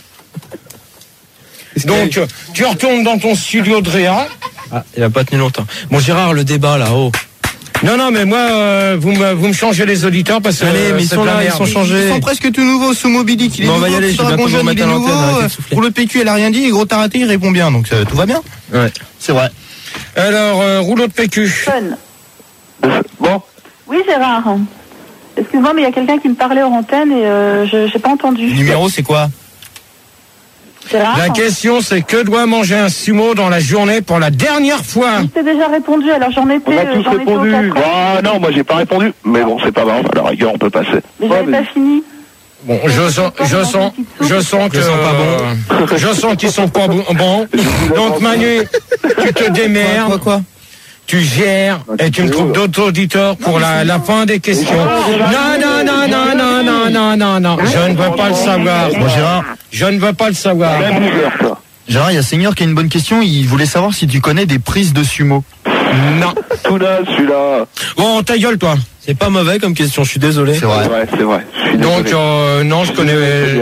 Donc, euh, tu retournes dans ton studio de Réa. Ah, il a pas tenu longtemps. Bon, Gérard, le débat là, oh. Non, non, mais moi, euh, vous, me, vous me changez les auditeurs parce que Allez, euh, mais ils c'est sont de la là, ils merde. sont changés. Ils sont presque tout nouveaux, Sumo Billy, il est Bon, on va y nouveau, aller, Petit je vais Dragon bientôt vous Jaune, il remettre est à l'antenne, nouveau, arrêtez de euh, souffler. pour le P Q, elle a rien dit, et Gros Taraté, il répond bien, donc euh, tout va bien. Ouais. C'est vrai. Alors, euh, rouleau de P Q. Fun. Bon. Oui, Gérard. Excuse-moi, mais il y a quelqu'un qui me parlait hors antenne et euh, je j'ai pas entendu. Le numéro, c'est quoi? Gérard. La question, c'est que doit manger un sumo dans la journée pour la dernière fois? Je t'ai déjà répondu, alors j'en étais, On a euh, tous j'en étais au répondu. quatre ans. Ah non, moi j'ai pas répondu. Mais bon, c'est pas grave, à la rigueur, on peut passer. Mais j'avais pas fini. Bon, je sens, je sens, je sens que, Je sens pas euh, je sens qu'ils sont pas bon- bons. Donc Manu, tu te Quoi, démerdes, quoi? tu gères et tu me trouves d'autres auditeurs pour la, la fin des questions. Non, non, non, non, non, non, non, non, non, je ne veux pas le savoir. Bon Gérard, Je ne veux pas le savoir. Même plusieurs, ça. Gérard, il y a Seigneur qui a une bonne question. Il voulait savoir si tu connais des prises de sumo. Non. Tout là, celui-là. Bon, ta gueule, toi. C'est pas mauvais comme question, je suis désolé. C'est vrai. C'est vrai, c'est vrai. Je suis Donc, désolé. euh, non, je connais,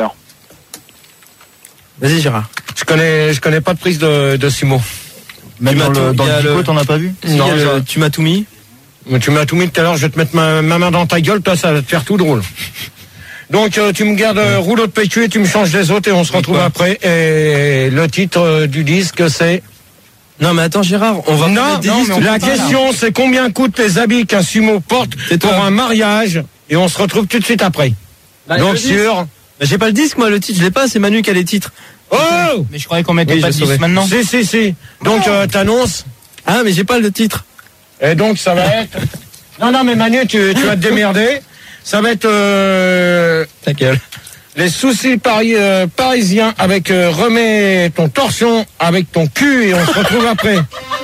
Vas-y, Gérard. je connais, je connais pas de prise de, de sumo. Même Tu dans m'as le, tout- dans il y le a dico, le- t'en as pas vu? Si, Non, euh, ça- tu m'as tout mis. Mais tu m'as tout mis tout à l'heure, je vais te mettre ma, ma main dans ta gueule, toi, ça va te faire tout drôle. Donc, euh, tu me gardes euh, rouleau de P Q et tu me changes les autres et on se retrouve quoi après. Et le titre euh, du disque, c'est... Non, mais attends, Gérard, on va Non, mettre des non, disques. mais on la question, c'est combien coûtent les habits qu'un sumo porte C'est pour toi. un mariage et on se retrouve tout de suite après. Bah, Donc, le disque. sur... Bah, j'ai pas le disque, moi, le titre, je l'ai pas, c'est Manu qui a les titres. Oh! Mais je croyais qu'on mettait Oui, pas de je dix saurais. maintenant. Si, si, si. Donc, euh, t'annonces. Ah, mais j'ai pas le titre. Et donc, ça va être... Non, non, mais Manu, tu, tu vas te démerder. Ça va être... Euh... Ta gueule. Les soucis pari- euh, parisiens avec euh, remets ton torsion avec ton cul et on se retrouve après.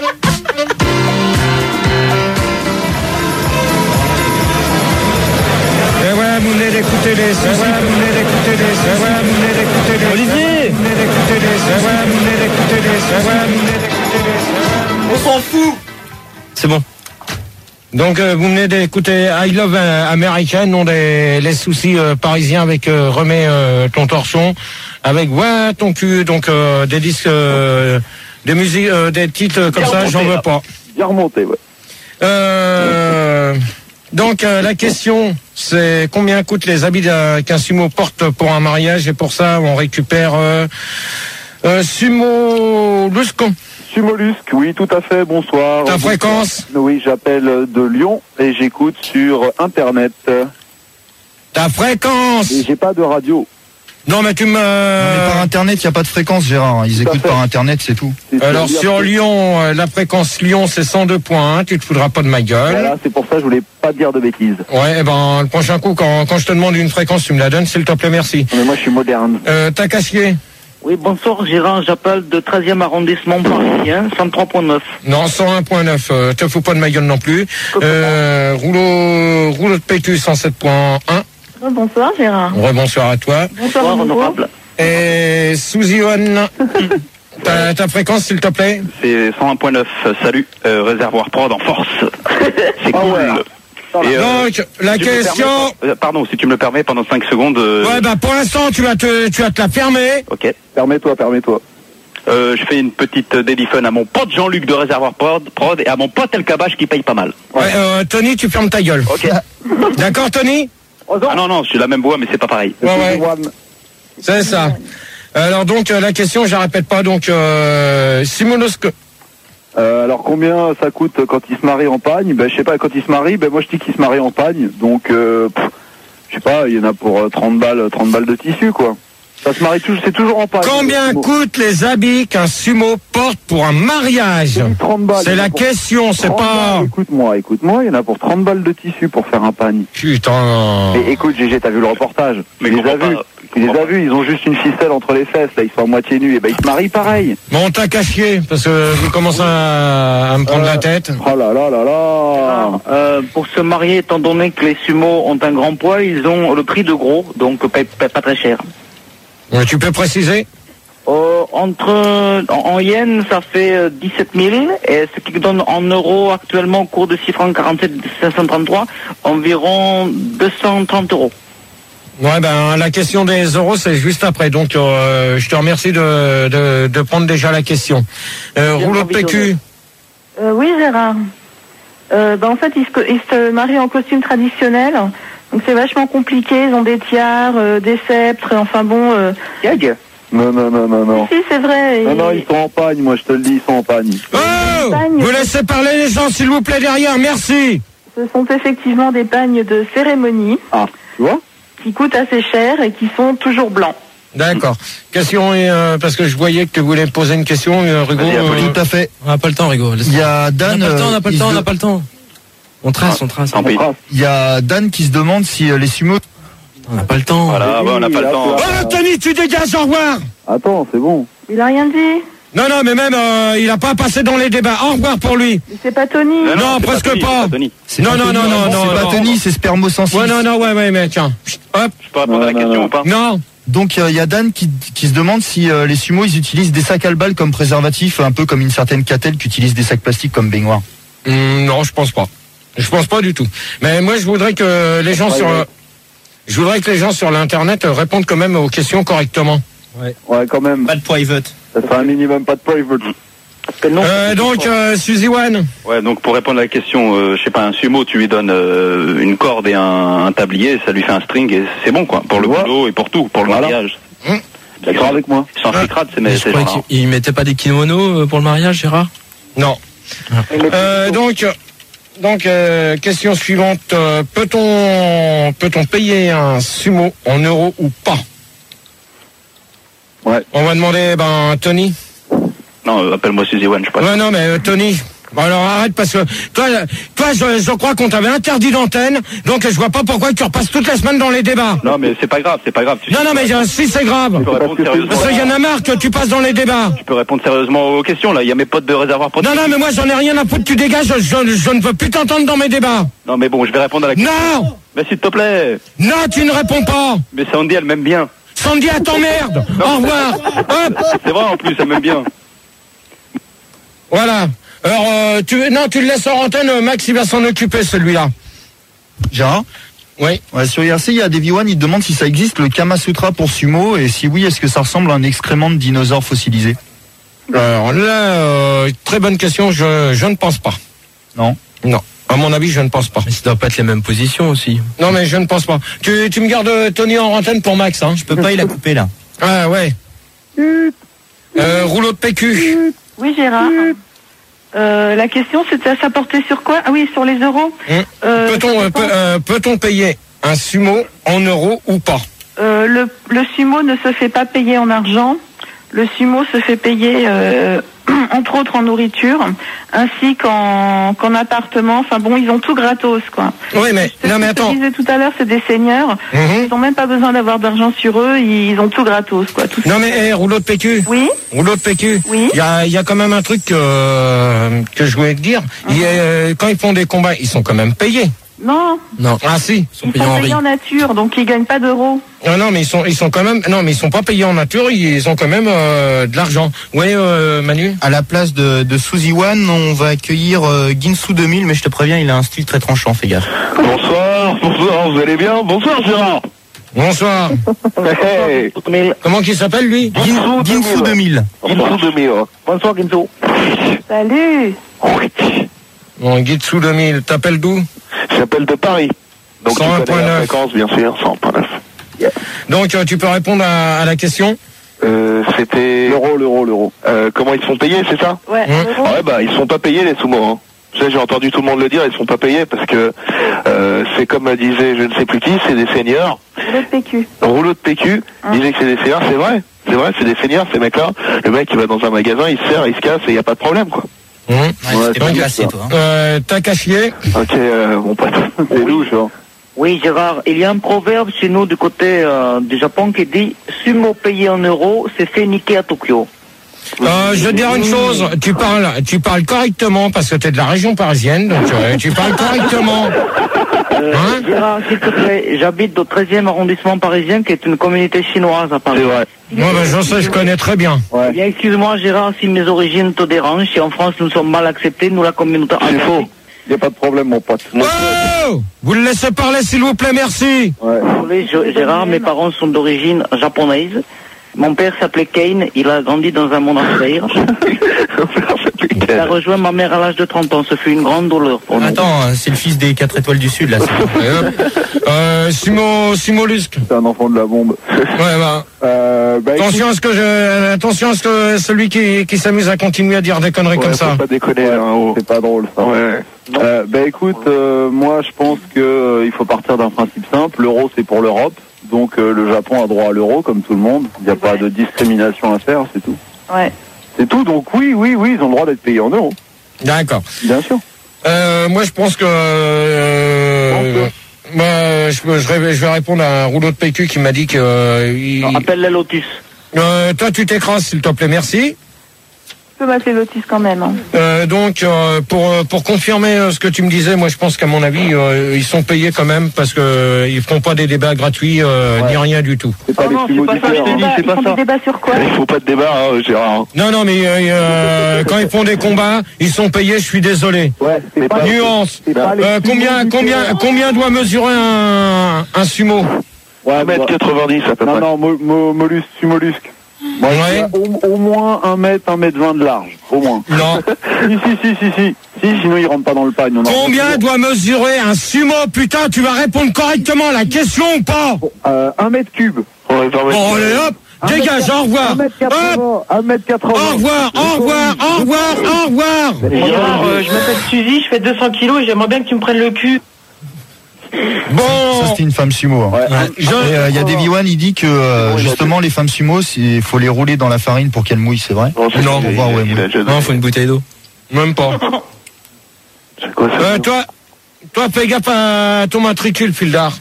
Et ouais, vous venez d'écouter les soucis, vous venez d'écouter les soucis, et ouais, vous venez d'écouter les Olivier, vous venez d'écouter les soucis, et ouais, vous venez d'écouter les soucis, et ouais, vous venez d'écouter les soucis. On s'en fout. C'est bon. Donc euh, vous venez d'écouter I Love euh, American, non des les soucis euh, parisiens avec euh, remets euh, ton torchon. avec Vois ton cul, donc euh, des disques, euh, des musiques, euh, des titres comme Bien ça, remonté, j'en veux là. pas. Bien remonté, ouais. Euh, donc euh, la question, c'est combien coûtent les habits d'un- qu'un sumo porte pour un mariage, et pour ça on récupère euh, euh, Sumo Luscon. Sumollusque, oui, tout à fait, bonsoir. Ta Bonsoir. fréquence? Oui, j'appelle de Lyon et j'écoute sur Internet. Ta fréquence? Et j'ai pas de radio. Non mais tu me... Non, mais par Internet, il n'y a pas de fréquence, Gérard. Ils Tout à écoutent fait. par Internet, c'est tout. C'est- Alors c'est-à-dire sur que- Lyon, euh, la fréquence Lyon c'est cent deux point un, tu te foudras pas de ma gueule. Voilà, c'est pour ça que je voulais pas dire de bêtises. Ouais, eh ben le prochain coup, quand, quand je te demande une fréquence, tu me la donnes, s'il te plaît, merci. Mais moi, je suis moderne. Euh, t'as Cassier? Oui, bonsoir Gérard, j'appelle de treizième arrondissement parisien, cent trois point neuf. Non, cent un point neuf, euh, te fous pas de ma gueule non plus. Euh, rouleau, rouleau de P Q cent sept point un. Oh, bonsoir Gérard. Rebonsoir à toi. Bonsoir, honorable. Et Suzy-One, ta, ta fréquence, s'il te plaît? C'est cent un point neuf. Salut, euh, réservoir prod en force. C'est Ah cool. ouais. Et, euh, Donc, la si tu me le question... permets, euh, pardon, si tu me le permets, pendant cinq secondes. euh, Ouais, bah pour l'instant, tu vas te, tu vas te la fermer. Ok. Permets-toi, permets-toi. Euh, je fais une petite daily fun à mon pote Jean-Luc de réservoir prod, prod et à mon pote El Kabash qui paye pas mal. Ouais, euh, Tony, tu fermes ta gueule. Ok. D'accord, Tony? Ah non, non, j'ai la même voix, mais c'est pas pareil. Ouais, ouais. C'est ça. Alors donc, euh, la question, je la répète pas, donc, euh, Simonosque... Euh, alors combien ça coûte quand il se marie en pagne? Ben je sais pas, quand il se marie, ben moi je dis qu'il se marie en pagne, donc euh, pff, je sais pas, il y en a pour euh, trente balles, trente balles de tissu quoi. Ça se marie toujours, c'est toujours en pagne. Combien Bon, coûtent les habits qu'un sumo porte pour un mariage? trente balles. C'est il y en a la pour question, c'est trente pas... balles. Écoute-moi, écoute-moi, il y en a pour trente balles de tissu pour faire un pagne. Putain... Et écoute Gégé, t'as vu le reportage? Mais Tu les comprends as vus? pas, Tu les comprends as vus, ils ont juste une ficelle entre les fesses, là ils sont à moitié nus, et ben ils se marient pareil. Bon, t'as caché, parce que vous commencez à, à me prendre Euh, la tête. Oh là là là là. Euh, pour se marier, étant donné que les sumos ont un grand poids, ils ont le prix de gros, donc pas, pas- pas très cher. Ouais, tu peux préciser? Euh, entre en, en yens, ça fait euh, dix-sept mille, et ce qui donne en euros actuellement au cours de six francs quarante-sept cinq cent trente-trois, environ deux cent trente euros. Ouais, ben la question des euros, c'est juste après. Donc, euh, je te remercie de, de, de prendre déjà la question. Euh, Bien rouleau de P Q. provisionné. Euh, oui Gérard. Euh, ben, en fait, ils se, ils se marient en costume traditionnel. Donc c'est vachement compliqué. Ils ont des tiares, euh, des sceptres. Enfin bon. Euh... Gag. Non, non, non, non, non. Si, c'est vrai. Non, Et- non, ils sont en pagne, moi je te le dis, ils sont en pagne. Oh! Pagne. Vous laissez parler les gens, s'il vous plaît, derrière. Merci. Ce sont effectivement des pagnes de cérémonie Ah, tu vois? qui coûtent assez cher et qui sont toujours blancs. D'accord. Question, euh, parce que je voyais que tu voulais poser une question, euh, Rigaud. Vas-y, Apolline. euh, Tout à fait. On n'a pas le temps, Rigaud. Il y a On Dan. n'a pas le temps, on n'a pas le euh, temps, on il n'a se- pas le temps. On trace, on trace. Tant pis. Il y a Dan qui se demande si euh, les sumos. On n'a pas le temps. Voilà, ouais, on n'a pas le temps. Oh, Tony, tu dégages, au revoir. Attends, c'est bon. Il a rien dit. Non, non, mais même, euh, il a pas passé dans les débats. Au revoir pour lui. Mais c'est pas Tony. Non, c'est presque Tony, pas. c'est Tony. Non, non, non, non, non. C'est pas non. Tony, c'est spermosensible. Ouais, non, non, ouais, ouais, mais tiens. Chut, hop. Je peux répondre à la Non, question non, ou pas? Non. Donc il y a Dan qui, qui se demande si euh, les sumos ils utilisent des sacs à balles comme préservatif, un peu comme une certaine Catel qui utilise des sacs plastiques comme baignoire. Hum, non, je pense pas. Je pense pas du tout. Mais moi, je voudrais que les gens Ouais, sur, ouais. je voudrais que les gens sur l'internet euh, répondent quand même aux questions correctement. Ouais, quand même. Pas de private. Ça fait un minimum, pas de private. Euh, donc, euh, Suzy One. Ouais, donc pour répondre à la question, euh, je sais pas, un sumo, tu lui donnes euh, une corde et un, un tablier, ça lui fait un string et c'est bon quoi, pour le Ouais. boulot et pour tout, pour le Voilà. mariage. Hum. D'accord avec moi. Ils sont fricrades, c'est Mais mais je c'est croyais genre. qu'ils mettaient pas des kimonos euh, pour le mariage, Gérard. Non. Euh, donc, donc euh, question suivante. Euh, peut-on, peut-on payer un sumo en euros ou pas? Ouais. On va demander, ben, Tony. Non, euh, appelle-moi Suzy One, je sais pas. Ouais, non, mais euh, Tony. Bon, alors arrête parce que toi, toi, je, je crois qu'on t'avait interdit d'antenne, donc je vois pas pourquoi tu repasses toute la semaine dans les débats. Non, mais c'est pas grave, c'est pas grave. Tu Non, non, mais euh, si c'est grave. Tu peux répondre sérieusement. Parce qu'il y en a marre que tu passes dans les débats. Je peux répondre sérieusement aux questions là. Il y a mes potes de réservoir pour. Non, non, mais moi j'en ai rien à foutre, tu dégages, je, je, je ne veux plus t'entendre dans mes débats. Non, mais bon, je vais répondre à la question. Non. Mais s'il te plaît. Non, tu ne réponds pas. Mais Sandy, elle m'aime bien. Sandy, elle t'emmerde. Au revoir. Hop. C'est vrai en plus, elle m'aime bien. Voilà. Alors, euh, tu, non, tu le laisses en antenne, Max, il va s'en occuper, celui-là. Gérard. Oui. Ouais, sur I R C, il y a Davy One, il demande si ça existe le Kama Sutra pour sumo, et si oui, est-ce que ça ressemble à un excrément de dinosaure fossilisé? Alors là, euh, très bonne question, je, je ne pense pas. Non. Non. À mon avis, je ne pense pas. Mais ça doit pas être les mêmes positions aussi. Non, mais je ne pense pas. Tu, tu me gardes Tony en antenne pour Max, hein? Je peux pas, il a coupé là. Ah ouais. Euh, rouleau de P Q. Oui, Gérard. Euh, la question, c'était ça portait sur quoi? Ah oui, sur les euros. Hum. Euh, Peut-on euh, peut, euh, peut-on payer un sumo en euros ou pas? euh, le, le sumo ne se fait pas payer en argent. Le sumo se fait payer, euh, entre autres, en nourriture, ainsi qu'en qu'en appartement. Enfin bon, ils ont tout gratos, quoi. Oui, mais Ce non, mais que attends. je disais tout à l'heure, c'est des seigneurs. Mhm. Ils n'ont même pas besoin d'avoir d'argent sur eux. Ils ont tout gratos, quoi. Tout Non, mais eh, rouleau de P Q. Oui. Rouleau de P Q. Oui. Il y a, il y a quand même un truc que, que je voulais te dire. Il y a, euh, quand ils font des combats, ils sont quand même payés. Non. Non. Ah si. Ils sont Ils payés sont en payés riz. en nature, donc ils gagnent pas d'euros. Non, non, mais ils sont, ils sont quand même, non, mais ils sont pas payés en nature. Ils ont quand même euh, de l'argent. Oui, euh, Manu. À la place de, de Suzy One, on va accueillir euh, Ginsu deux mille, mais je te préviens, il a un style très tranchant, fais gaffe. Bonsoir, bonsoir, vous allez bien? Bonsoir Gérard. Bonsoir. Hey. Comment qu'il s'appelle lui? Ginsu Ginsu deux mille. Ginsu deux mille. Bonsoir Ginsu. Salut. Bon, Gitsu deux mille. T'appelles d'où? J'appelle de Paris. Donc tu cent un connais virgule la neuf. fréquence, bien sûr, cent un virgule neuf. Donc euh, tu peux répondre à, à la question. Euh, c'était... L'euro, l'euro, l'euro. Euh, comment ils se font payer, c'est ça? Ouais. Hum. en euros. Ah ouais, bah ils sont pas payés les sumo. Hein. Tu sais, j'ai entendu tout le monde le dire, ils sont pas payés parce que euh, c'est comme disait je ne sais plus qui, c'est des seigneurs. Le P Q. Rouleau de P Q, Hein. disait que c'est des seigneurs, c'est vrai. C'est vrai, c'est des seigneurs, ces mecs-là. Le mec, il va dans un magasin, il se sert, il se casse et il n'y a pas de problème, quoi. Hum. Ouais, c'était pas donc, placé, toi. hein. Euh, t'as cachier. Ok, euh, mon pote. C'est louche, hein. Oui, Gérard, il y a un proverbe chez nous du côté euh, du Japon qui dit « Sumo payé en euros, c'est fait niquer à Tokyo Euh, je vais te dire une chose. Tu parles, tu parles correctement parce que t'es de la région parisienne, donc euh, tu parles correctement. ». Euh, Hein Gérard, s'il te plaît, j'habite au treizième arrondissement parisien, qui est une communauté chinoise à Paris. C'est vrai. Moi, ben, je sais, je connais très bien. Eh bien, excuse-moi, Gérard, si mes origines te dérangent. Si en France nous sommes mal acceptés, nous la communauté. C'est faux. Il n'y a pas de problème, mon pote. Oh, vous le laissez parler, s'il vous plaît, merci. Ouais. Désolé, je- Gérard, mes parents sont d'origine japonaise. Mon père s'appelait Kane, il a grandi dans un monastère. Il a rejoint ma mère à l'âge de trente ans, ce fut une grande douleur pour nous. Attends, euh, c'est le fils des quatre étoiles du Sud, là. c'est- Et hop. Euh, Simo, Simolusque. C'est un enfant de la bombe. Ouais, bah. Euh, bah, écoute, Attention à ce que je, attention à ce que celui qui, qui s'amuse à continuer à dire des conneries Ouais, comme faut ça. pas déconner, hein, oh. c'est pas drôle, ça. Ouais. Euh, bah écoute, euh, moi je pense que euh, il faut partir d'un principe simple. L'euro c'est pour l'Europe, donc euh, le Japon a droit à l'euro comme tout le monde. Il n'y a pas de discrimination à faire, c'est tout. Ouais. C'est tout. Donc oui, oui, oui, ils ont le droit d'être payés en euros, D'accord. bien sûr. Euh, moi, je pense que, euh, moi, je, je, vais- je vais répondre à un rouleau de P Q qui m'a dit que, euh, il- Non, appelle la Lotus. euh, toi, tu t'écrases, s'il te plaît, merci. Je peux m'appeler Lotus quand même. Hein. Euh, donc, euh, pour euh, pour confirmer euh, ce que tu me disais, moi, je pense qu'à mon avis, euh, ils sont payés quand même parce que euh, ils feront pas des débats gratuits euh, ni rien du tout. C'est pas Oh les non, sumo c'est pas ça, du je te fer, dis, hein. c'est Ils pas font ça. des débats sur quoi? Il faut pas de débat, hein, Gérard. Non, non, mais euh, euh, quand ils font des combats, ils sont payés. Je suis désolé. Ouais, c'est pas Nuance. c'est pas les Euh, sumo combien du combien fer. combien doit mesurer un un sumo? Ouais, un mètre quatre-vingt-dix à peu non, près. non, mo, mo, mollusque, mollusque. Moi, je Ouais. dirais au, au moins un mètre, un mètre vingt de large, au moins. Non. si, si, si, si, si, si, sinon ils rentrent pas dans le pagne. on en Combien retrouve. doit mesurer un sumo? Putain, tu vas répondre correctement à la question ou pas? Euh, un mètre cube. Ouais, vingt mètres. Bon, allez hop, dégage, au revoir. Un mètre Hop, quatre-vingts, un mètre quatre-vingts. au revoir, au revoir, au revoir, au revoir. Gérard, euh, je m'appelle Suzy, je fais deux cents kilos et j'aimerais bien que tu me prennes le cul. Bon, Ça, c'était une femme sumo. hein. Ouais. Et, euh, Il y a Davy One, il dit que euh, justement les femmes sumo, il faut les rouler dans la farine pour qu'elles mouillent, c'est vrai? Non, c'est- Non, il- on va voir, ouais, il oui. a déjà Non, donné. faut une bouteille d'eau. même pas. C'est quoi ça? Euh, toi, toi, fais gaffe à ton matricule, Fildar.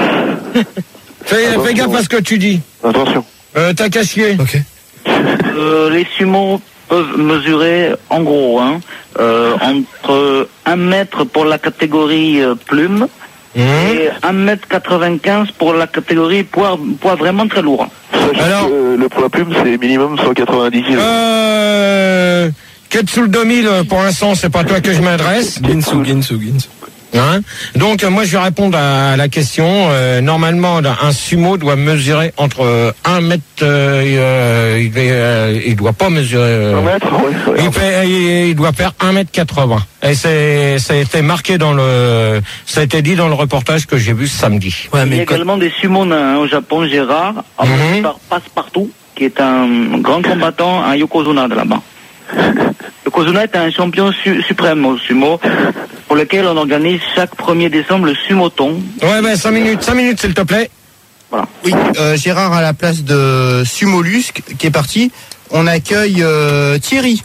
fais, fais gaffe à ce que tu dis. Attention. Euh, t'as cachier. Ok. Euh, les sumos peuvent mesurer, en gros, hein, euh, entre un mètre pour la catégorie euh, plume Mmh. et un mètre quatre-vingt-quinze pour la catégorie poids, poids vraiment très lourd. Sachant Alors- que le poids plume, c'est minimum cent quatre-vingt-dix kilos. Euh, Ketsul deux mille, pour l'instant, c'est pas toi que je m'adresse. Ginsu, Ginsu, Ginsu. Hein Donc, euh, moi, je vais répondre à la question. Euh, normalement, un sumo doit mesurer entre un mètre. Euh, il, euh, il doit pas mesurer. Euh, Un mètre, ouais, ouais. il, fait, il, il doit faire un mètre quatre-vingts. Et c'est, ça a été marqué dans le, ça a été dit dans le reportage que j'ai vu ce samedi. Ouais, il y a également des sumo nains hein, au Japon, Gérard, mm-hmm. par Passepartout, qui est un grand combattant, un yokozuna de là-bas. Yokozuna est un champion su- suprême au sumo, pour lequel on organise chaque premier décembre le sumoton. Ouais, ben cinq minutes, cinq minutes s'il te plaît. Voilà. Oui, euh, Gérard à la place de Sumolusk qui est parti. On accueille euh, Thierry.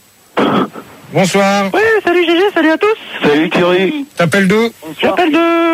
Bonsoir. Ouais, salut G G, salut à tous. Salut Thierry. T'appelles d'où? J'appelle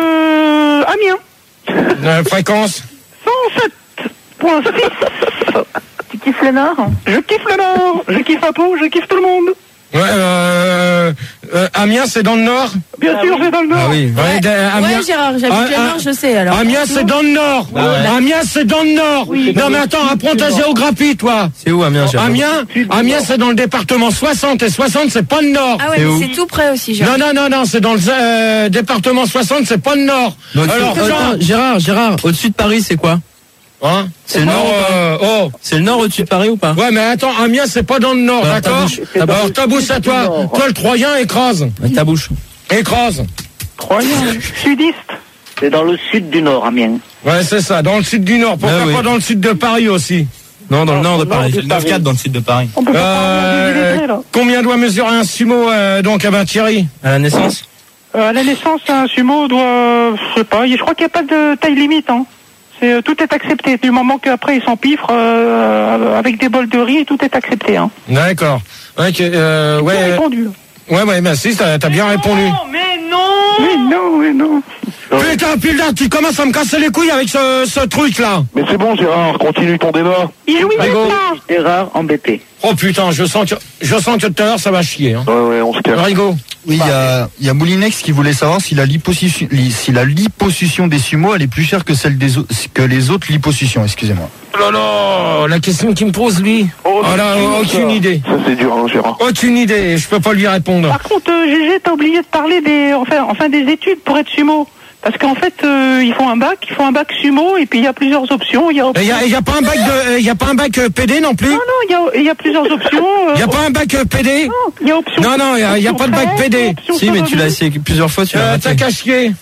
de Amiens. La fréquence cent sept virgule six. Tu kiffes le Nord? Je kiffe le Nord, je kiffe Apo, je kiffe tout le monde. Ouais, euh, euh, Amiens, c'est dans le Nord? Bien ah sûr, oui. c'est dans le Nord. Ah oui, ouais, Ouais, Amiens. ouais Gérard, j'habite Ah, le ah, Nord, je sais alors. Amiens, c'est dans le Nord. Ah ouais. Amiens, c'est dans le Nord. Oui. Non, mais attends, apprends ta géographie, toi. C'est où Amiens, Gérard? Amiens, Amiens, c'est dans le département soixante, et soixante, c'est pas le Nord. Ah ouais, C'est mais où c'est tout près aussi, Gérard. Non, non, non, non, c'est dans le euh, département soixante, c'est pas le Nord. Donc, Alors, c'est- Jean, attends, Gérard, Gérard, au-dessus de Paris, c'est quoi? hein? C'est le nord ou pas? euh, oh. C'est le nord au-dessus de Paris ou pas? Ouais, mais attends, Amiens, c'est pas dans le Nord, Alors, ta d'accord? bouche, ta bouche. Alors, ta bouche à toi. Toi, le Troyen, écrase. Avec ta bouche. Écrase. Troyen, sudiste. C'est dans le sud du Nord, Amiens. Ouais, c'est ça, dans le sud du Nord. Pourquoi Ah oui. pas dans le sud de Paris aussi? Non, dans le nord de nord Paris. de C'est le neuf quatre dans le sud de Paris. On peut pas parler Euh, des illettrés, là. combien doit mesurer un sumo, euh, donc, à ben, Thierry? À la naissance? Euh, à la naissance, un sumo doit, je sais pas, je crois qu'il n'y a pas de taille limite, hein. C'est, euh, tout est accepté. Du moment qu'après ils s'empiffrent euh, avec des bols de riz, tout est accepté, hein. D'accord. Ouais, que, euh, J'ai ouais, répondu. ouais, ouais, bah si, t'as, t'as bien répondu. Mais non Mais non, mais non Putain, putain, tu commences à me casser les couilles avec ce, ce truc-là. Mais c'est bon Gérard, continue ton débat. Il jouit Rigo. Gérard embêté. Oh putain, je sens que, je sens que tout à l'heure ça va chier, hein. Ouais, ouais, on se calme. Rigo. Oui, il y a, il y a Moulinex qui voulait savoir si la liposuction, li- si la liposuction des sumos elle est plus chère que celle des au- que les autres liposuctions, excusez-moi. Oh là là, la question qu'il me pose, lui. Oh, Oh là, c'est dur, aucune ça. idée. Ça c'est dur, hein, Gérard. Aucune idée, je peux pas lui répondre. Par contre, euh, G G, t'as oublié de parler des, enfin, enfin des études pour être sumo. Parce qu'en fait, euh, ils font un bac, ils font un bac sumo, et puis il y a plusieurs options. Il y a, Il y a, y a pas un bac de, il y a pas un bac euh, P D non plus? Non, non, il y a, il y a plusieurs options. euh, Il y a pas un bac euh, P D? Non, il y a option. Non, non, il y a, y a pas de bac P D. option Si, mais tu l'as survie. essayé plusieurs fois, tu l'as Euh, raté. t'as qu'à chier.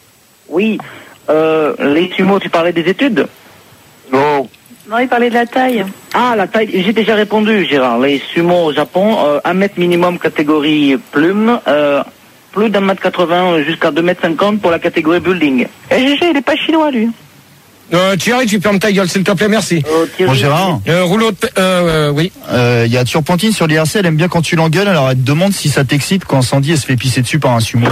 Oui, euh, les sumo, tu parlais des études? Non. Non, il parlait de la taille. Ah, la taille, j'ai déjà répondu, Gérard. Les sumo au Japon, euh, un mètre minimum catégorie plume, euh, plus d'un mètre quatre-vingts jusqu'à deux mètres cinquante pour la catégorie building. Et G G, il est pas chinois, lui. Euh, Thierry, tu fermes ta gueule, s'il te plaît, merci. Euh, Thierry, Bon Gérard, Euh, rouleau de, p- euh, euh, oui. euh, il y a Turpentine sur l'I R C, elle aime bien quand tu l'engueules, alors elle te demande si ça t'excite quand Sandy elle se fait pisser dessus par un sumo.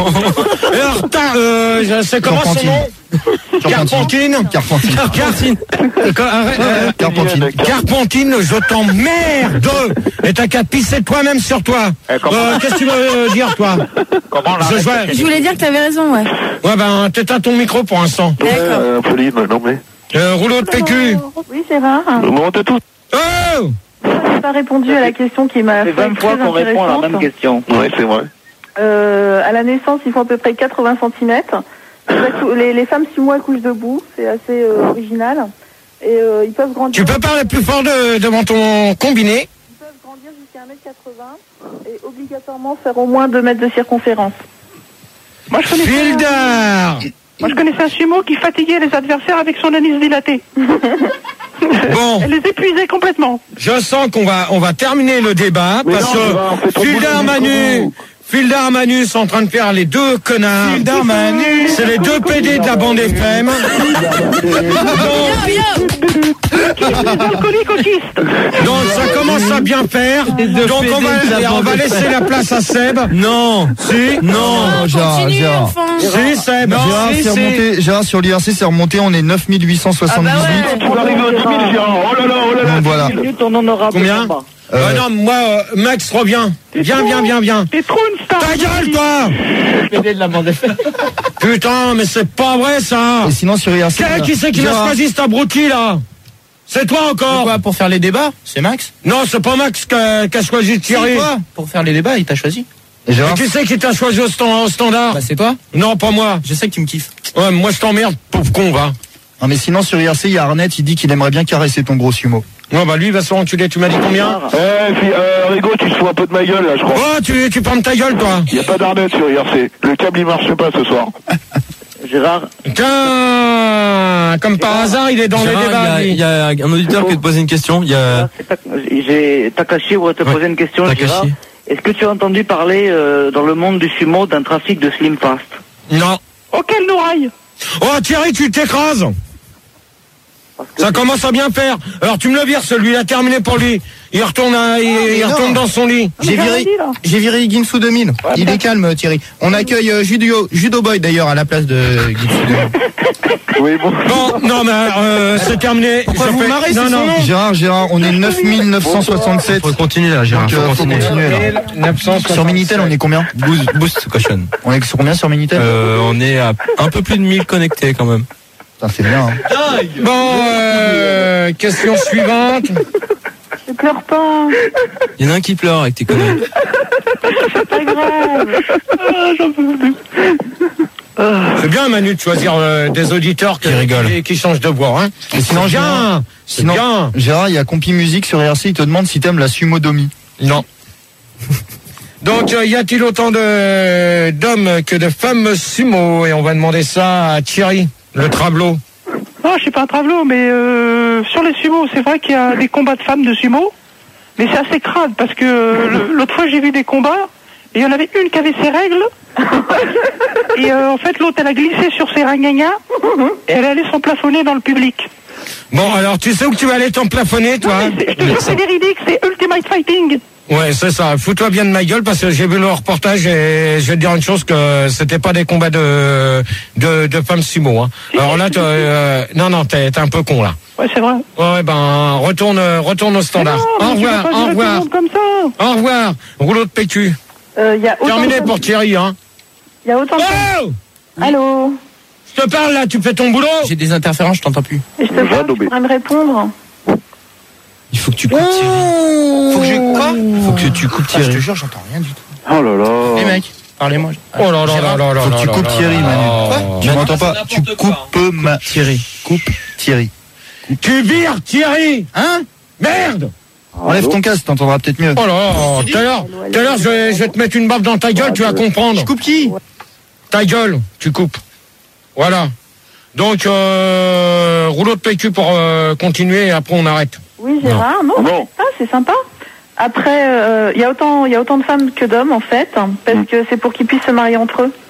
Alors, t'as, euh, je sais comment son Carpentine. nom? Carpentine. Carpentine. Carpentine. Euh, quand- arrête, euh, Carpentine. Carpentine, je t'emmerde. Et t'as qu'à pisser toi-même sur toi. Euh, Qu'est-ce que tu veux euh, dire, toi? Comment Je jouais- Je voulais dire que t'avais raison, ouais. Ouais, ben, t'éteins ton micro pour l'instant. Ouais, D'accord. euh, Pauline, non mais. Euh, rouleau de P Q. Oui, Gérard. Comment t'as tout? Oh! J'ai pas répondu à la question qui m'a C'est fait vingt fois très qu'on répond à la même intéressante. question. Ouais, c'est vrai. Euh, à la naissance, ils font à peu près quatre-vingts centimètres. Les, les femmes sumo accouchent debout, c'est assez euh, original. Et euh, ils peuvent grandir. Tu peux parler plus fort de, devant ton combiné. Ils peuvent grandir jusqu'à un mètre quatre-vingts et obligatoirement faire au moins deux mètres de circonférence. Moi, je connaissais, un, Fildar. moi, je connaissais un sumo qui fatiguait les adversaires avec son anis dilaté. Bon, Elle les épuisait complètement. je sens qu'on va, on va terminer le débat Mais parce non, ça va, on fait que trop de Fildar bruit, Manu, Nico. Fildar Manu sont en train de faire les deux connards. Fildar Manu. C'est les deux P D de la bande F M. Alcoolique autiste. Donc ça commence à bien faire. Donc on va, on va laisser la place à Seb. Non. Si. Non, Gérard, Continue, Gérard. enfin. Si Seb. Gérard, Si, c'est si. remonté, Gérard, sur l'I R C, c'est remonté, on est neuf mille huit cent soixante-dix-huit. Ah bah Tu vas arriver à dix mille, Gérard. Oh là là, oh là là. Donc voilà. Minute, on en aura Combien? besoin. Euh, non, moi, euh, Max, reviens. Viens, viens, viens, viens. T'es trop une star. Ta gueule, toi. P D de la bande F M. Putain, mais c'est pas vrai, ça. Et sinon, sur I R C. Qui, qui c'est qui m'a Gérard. choisi cet abruti, là? C'est toi encore? Quoi, pour faire les débats? C'est Max? Non, c'est pas Max qui a, qui a choisi C'est Thierry. toi? Pour faire les débats, il t'a choisi. Et tu sais qui t'a choisi au, stand, au standard? Bah c'est toi. Non, pas moi. Je sais que tu me kiffes. Ouais, moi je t'emmerde, pauvre con, va. Non mais sinon sur I R C, il y a Arnett, il dit qu'il aimerait bien caresser ton gros sumo. Ouais bah lui il va se faire enculer, tu m'as dit combien? Eh, puis, euh, Rigo, tu te fous un peu de ma gueule là, je crois. Oh, tu, tu prends ta gueule, toi. Il n'y a pas d'Arnett sur I R C. Le câble il marche pas ce soir. Gérard. Tiens, comme par hasard, il est dans Gérard, les débats. Il y, a, il y a un auditeur qui veut te poser une question. Il y a... J'ai Takashi voudrait te Ouais. poser une question, Takashi. Gérard. Est-ce que tu as entendu parler euh, dans le monde du sumo d'un trafic de Slim Fast? Non. Oh, quelle nouraille! Oh Thierry, tu t'écrases. Ça commence à bien faire. Alors tu me le vires, celui-là, terminé pour lui. Il retourne, à, il, il retourne dans son lit. J'ai viré, j'ai viré Ginsu deux mille. Il est calme, Thierry. On accueille euh, Judo, Judo Boy d'ailleurs à la place de Ginsu deux mille. Oui, bon. Bon, non, mais euh, c'est terminé. Pourquoi Je vous fais- marrez, Non, c'est non. son nom. Gérard, Gérard, on est neuf mille neuf cent soixante-sept. Faut continuer là, Gérard. Donc, Faut euh, faut continuer. continuer là. neuf cent soixante-sept. Sur Minitel, on est combien? Boost, boost caution. On est sur combien sur Minitel? Euh, on est à un peu plus de mille connectés quand même. Putain, c'est bien. Hein. Bon, euh, question suivante. Je pleure pas. Il y en a un qui pleure avec tes conneries. C'est pas grave. Ah, j'en peux plus. C'est bien, Manu, de choisir euh, des auditeurs qui, Qui rigolent. qui, qui changent de voix. Hein. Et sinon, C'est Gérard, bien. C'est sinon, bien. Gérard, il y a Compi Musique sur I R C, il te demande si t'aimes la sumo domi. Non. Donc, euh, y a-t-il autant de d'hommes que de femmes sumo? Et on va demander ça à Thierry, le travelot. Non, je suis pas un travelot, mais euh, sur les sumo, c'est vrai qu'il y a des combats de femmes de sumo, mais c'est assez crade parce que euh, le- l'autre fois j'ai vu des combats et il y en avait une qui avait ses règles et euh, en fait l'autre elle a glissé sur ses ragnagas et elle allait s'emplafonner dans le public. Bon, alors, tu sais où tu vas aller t'emplafonner, toi? Non, mais c'est- je te jure, c'est véridique, c'est Ultimate Fighting. Ouais, c'est ça. Fous-toi bien de ma gueule parce que j'ai vu le reportage et je vais te dire une chose que c'était pas des combats de de, de femmes sumo. Hein. Alors là, t'es, euh, non, non, t'es t'es un peu con là. Ouais, c'est vrai. Ouais, ben retourne retourne au standard. Mais non, Au mais tu revoir, peux pas au gérer tout le revoir, monde comme ça. au revoir. Rouleau de P Q. Euh, y a autant Terminé de- pour Thierry. Hein. Il y a autant de... Oh, Allô? je te parle là, tu fais ton boulot. J'ai des interférences, je t'entends plus. Et je te parle, tu pourrais me répondre. Il faut que tu coupes Thierry. Faut que je quoi? Faut que tu coupes Ah, je te Thierry. jure, j'entends rien du tout. Oh là là. Les mecs, parlez-moi. Oh là là là là là Faut que là tu là coupes là Thierry, là Manu. là. Quoi? Tu m'entends pas? Tu coupes ma... Thierry. Coupe Thierry. Tu vires Thierry. Hein? Merde. Enlève ton casque, t'entendras peut-être mieux. Oh là là. Tout à l'heure, tout à l'heure, je vais, je vais te mettre une baffe dans ta gueule, tu vas comprendre. Je coupe qui? Ta gueule, tu coupes. Voilà. Donc, euh, rouleau de P Q pour euh, continuer et après on arrête. Oui, Gérard, non, Non. ah, c'est sympa. Après, il y a autant, il y a autant de femmes que d'hommes en fait, hein, parce que c'est pour qu'ils puissent se marier entre eux.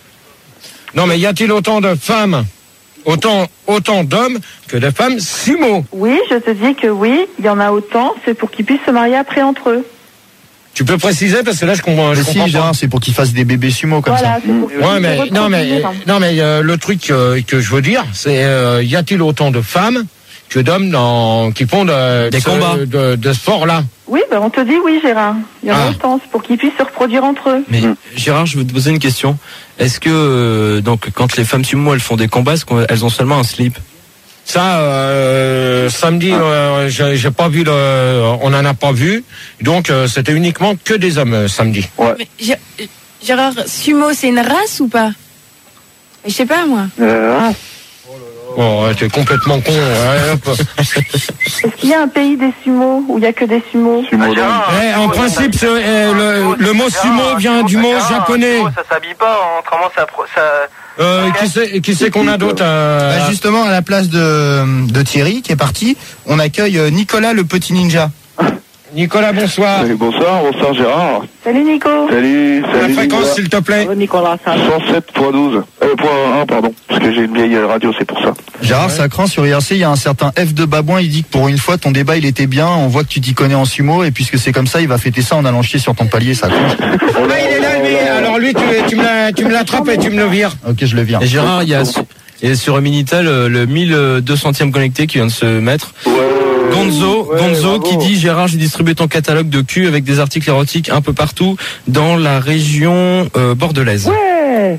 Non, mais y a-t-il autant de femmes, autant, autant d'hommes que de femmes sumo? Oui, je te dis que oui, il y en a autant, c'est pour qu'ils puissent se marier après entre eux. Tu peux préciser parce que là je comprends, je Mais comprends si, pas. Gérard, c'est pour qu'il fasse des bébés sumo comme Voilà, ça. c'est pour qu'ils Ouais, puissent mais se non, mais reproduire. non, mais euh, le truc euh, que je veux dire, c'est euh, y a-t-il autant de femmes que d'hommes dans qui font de, Des de, combats. de, de sport là? Oui, ben on te dit oui, Gérard. Il y en a Ah. autant, c'est pour qu'ils puissent se reproduire entre eux. Mais Gérard, je veux te poser une question. Est-ce que euh, donc quand les femmes sumo elles font des combats, est-ce qu'elles ont seulement un slip? Ça, euh, samedi, euh, j'ai j'ai pas vu le, on en a pas vu, donc euh, c'était uniquement que des hommes euh, samedi. Mais Gé- Gérard, sumo, c'est une race ou pas? Je sais pas, moi. Euh, Oh, ouais, t'es complètement con. Ouais, hop. Est-ce qu'il y a un pays des sumos où il y a que des sumos? sumo domi. Eh, en principe, c'est, eh, le, le mot sumo vient du mot japonais. Ça s'habille pas, autrement ça... pro- ça... Euh, qui c'est, qui c'est qu'on a d'autre euh, Bah, justement, à la place de, de Thierry, qui est parti, on accueille euh, Nicolas le petit ninja. Nicolas, bonsoir. Salut, bonsoir, bonsoir Gérard. Salut Nico. Salut, La salut. fréquence, s'il te plaît. Nicolas, ça. cent sept point douze. Euh, point un, pardon. Parce que j'ai une vieille radio, c'est pour ça. Gérard, ça craint sur I R C, il y a un certain F de Babouin, il dit que pour une fois ton débat il était bien, on voit que tu t'y connais en sumo et puisque c'est comme ça, il va fêter ça en allant chier sur ton palier, ça craint. Ah, il est là, lui. Alors lui, tu, tu me la- tu me l'attrapes et tu me le vires. Ok, je le vire. Et Gérard, il y a, il y a sur Minitel euh, le mille deux centième connecté qui vient de se mettre. Gonzo, ouais, Gonzo bravo. qui dit Gérard, j'ai distribué ton catalogue de cul avec des articles érotiques un peu partout dans la région euh, bordelaise. Ouais.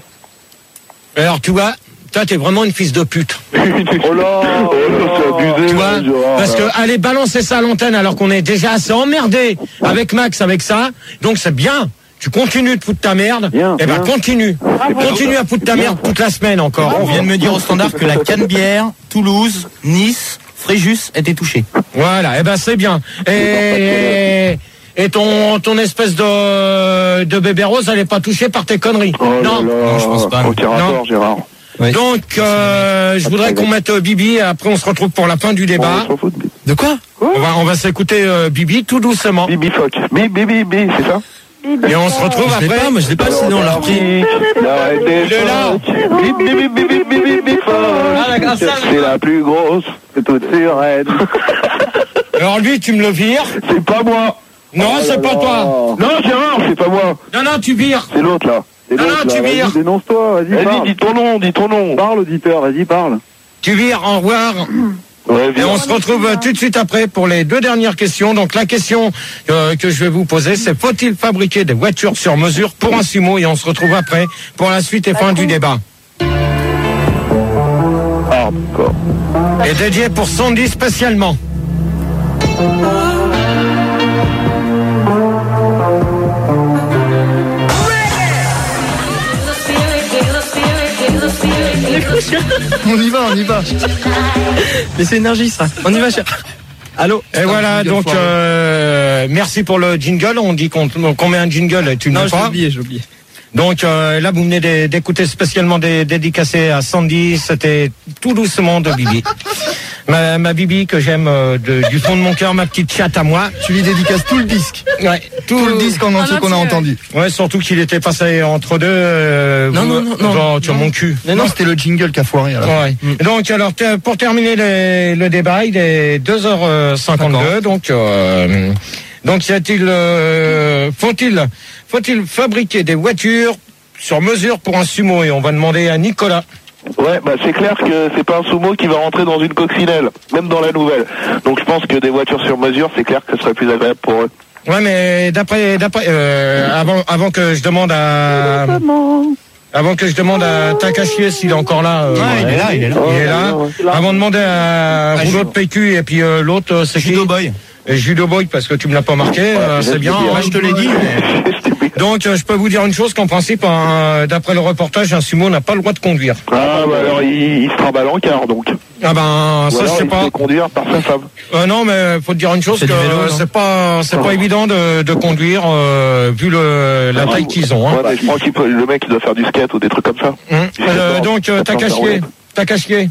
Alors tu vois, toi t'es vraiment une fils de pute. Oh là, oh là, c'est abusé. Tu vois, là, Gérard. parce que aller balancer ça à l'antenne alors qu'on est déjà assez emmerdé avec Max avec ça, donc c'est bien. Tu tu continues de foutre ta merde, Bien, eh ben bien. continue. Bravo. Continue à foutre ta merde toute la semaine encore. On vient de me dire au standard que la Canebière, Toulouse, Nice, Fréjus étaient touchés. Voilà, eh ben c'est bien. Et, et, et ton, ton espèce de, de bébé rose, elle est pas touchée par tes conneries. Oh là non. là, Non, je pense pas. Aucun rapport, Non. Gérard. Oui. Donc, euh, je voudrais qu'on mette euh, Bibi, et après on se retrouve pour la fin du débat. On s'en fout de De quoi? On va, on va s'écouter euh, Bibi tout doucement. Bibi Foc. Bibi, Bibi, c'est ça? Et on se retrouve Je l'ai après. pas, moi je l'ai pas, sinon on l'a repris. Il est là. Bibi, Bibi, Bibi, Bibi, Bibi Ah, d'accord, ça, C'est la plus grosse de toutes ces reines. Alors lui, tu me le vires. C'est pas moi. Non, Oh c'est là pas là. toi. Non, Gérard, c'est pas moi. Non, non, tu vires. C'est l'autre là. C'est Non, l'autre non, tu là. vires. Vas-y, dénonce-toi, vas-y, Vas-y, parle. dis ton nom, dis ton nom. Parle, auditeur, vas-y, parle. Tu vires, au revoir. Ouais, Et viens. on se retrouve euh, tout de suite après pour les deux dernières questions. Donc la question euh, que je vais vous poser, c'est faut-il fabriquer des voitures sur mesure pour un sumo? Et on se retrouve après pour la suite et fin du débat. Ah, d'accord. Et dédié pour Sandy spécialement. On y va, on y va. Mais c'est énergie ça. On y va, cher. Allô. Et voilà, donc euh, merci pour le jingle. On dit qu'on qu'on met un jingle et tu ne Non, mets je l'ai pas. oublié, j'ai oublié. Donc euh, là, vous venez d'é- d'écouter spécialement des dédicacés à Sandy. C'était tout doucement de Bibi. Ma, ma Bibi que j'aime euh, de- du fond de mon cœur, ma petite chatte à moi. Tu lui dédicaces tout le disque. Ouais, Tout le disque en entier qu'on a entendu. Ouais, surtout qu'il était passé entre deux. Euh, Non, vous- non, non, non. genre, sur mon cul. Mais non, c'était le jingle qui a foiré. alors. Ouais. Donc alors te- pour terminer le, le débat, il est deux heures cinquante-deux. Donc euh, donc y a-t-il euh, faut-il faut-il fabriquer des voitures sur mesure pour un sumo? Et on va demander à Nicolas. Ouais, bah c'est clair que c'est pas un sumo qui va rentrer dans une coccinelle, même dans la nouvelle. Donc je pense que des voitures sur mesure, c'est clair que ce serait plus agréable pour eux. Ouais, mais d'après d'après euh, avant avant que je demande à Avant que je demande à Takashi s'il est encore là. euh, Ouais, il est là, il est là. Il est là. Avant de demander à Ah, Rouleau Ju- de P Q et puis euh, l'autre, euh, c'est qui? Judo Boy. Et Judo Boy, parce que tu me l'as pas marqué, euh, c'est bien. Moi, je te l'ai dit. Donc, euh, je peux vous dire une chose, qu'en principe, un- d'après le reportage, un sumo n'a pas le droit de conduire. Ah bah alors il, il se trimballe en car donc. Ah ben, Ou ça, je alors, sais il pas. se fait conduire par sa femme. Euh, non, mais faut te dire une chose, C'est que du vélo, non c'est pas, c'est pas évident de, de conduire euh, vu le, la taille qu'ils ont. Hein. Ouais, mais je pense qu'il peut, le mec il doit faire du skate ou des trucs comme ça. Hum. Il fait Euh, pas- donc, euh, il fait pas Takashi, faire Takashi.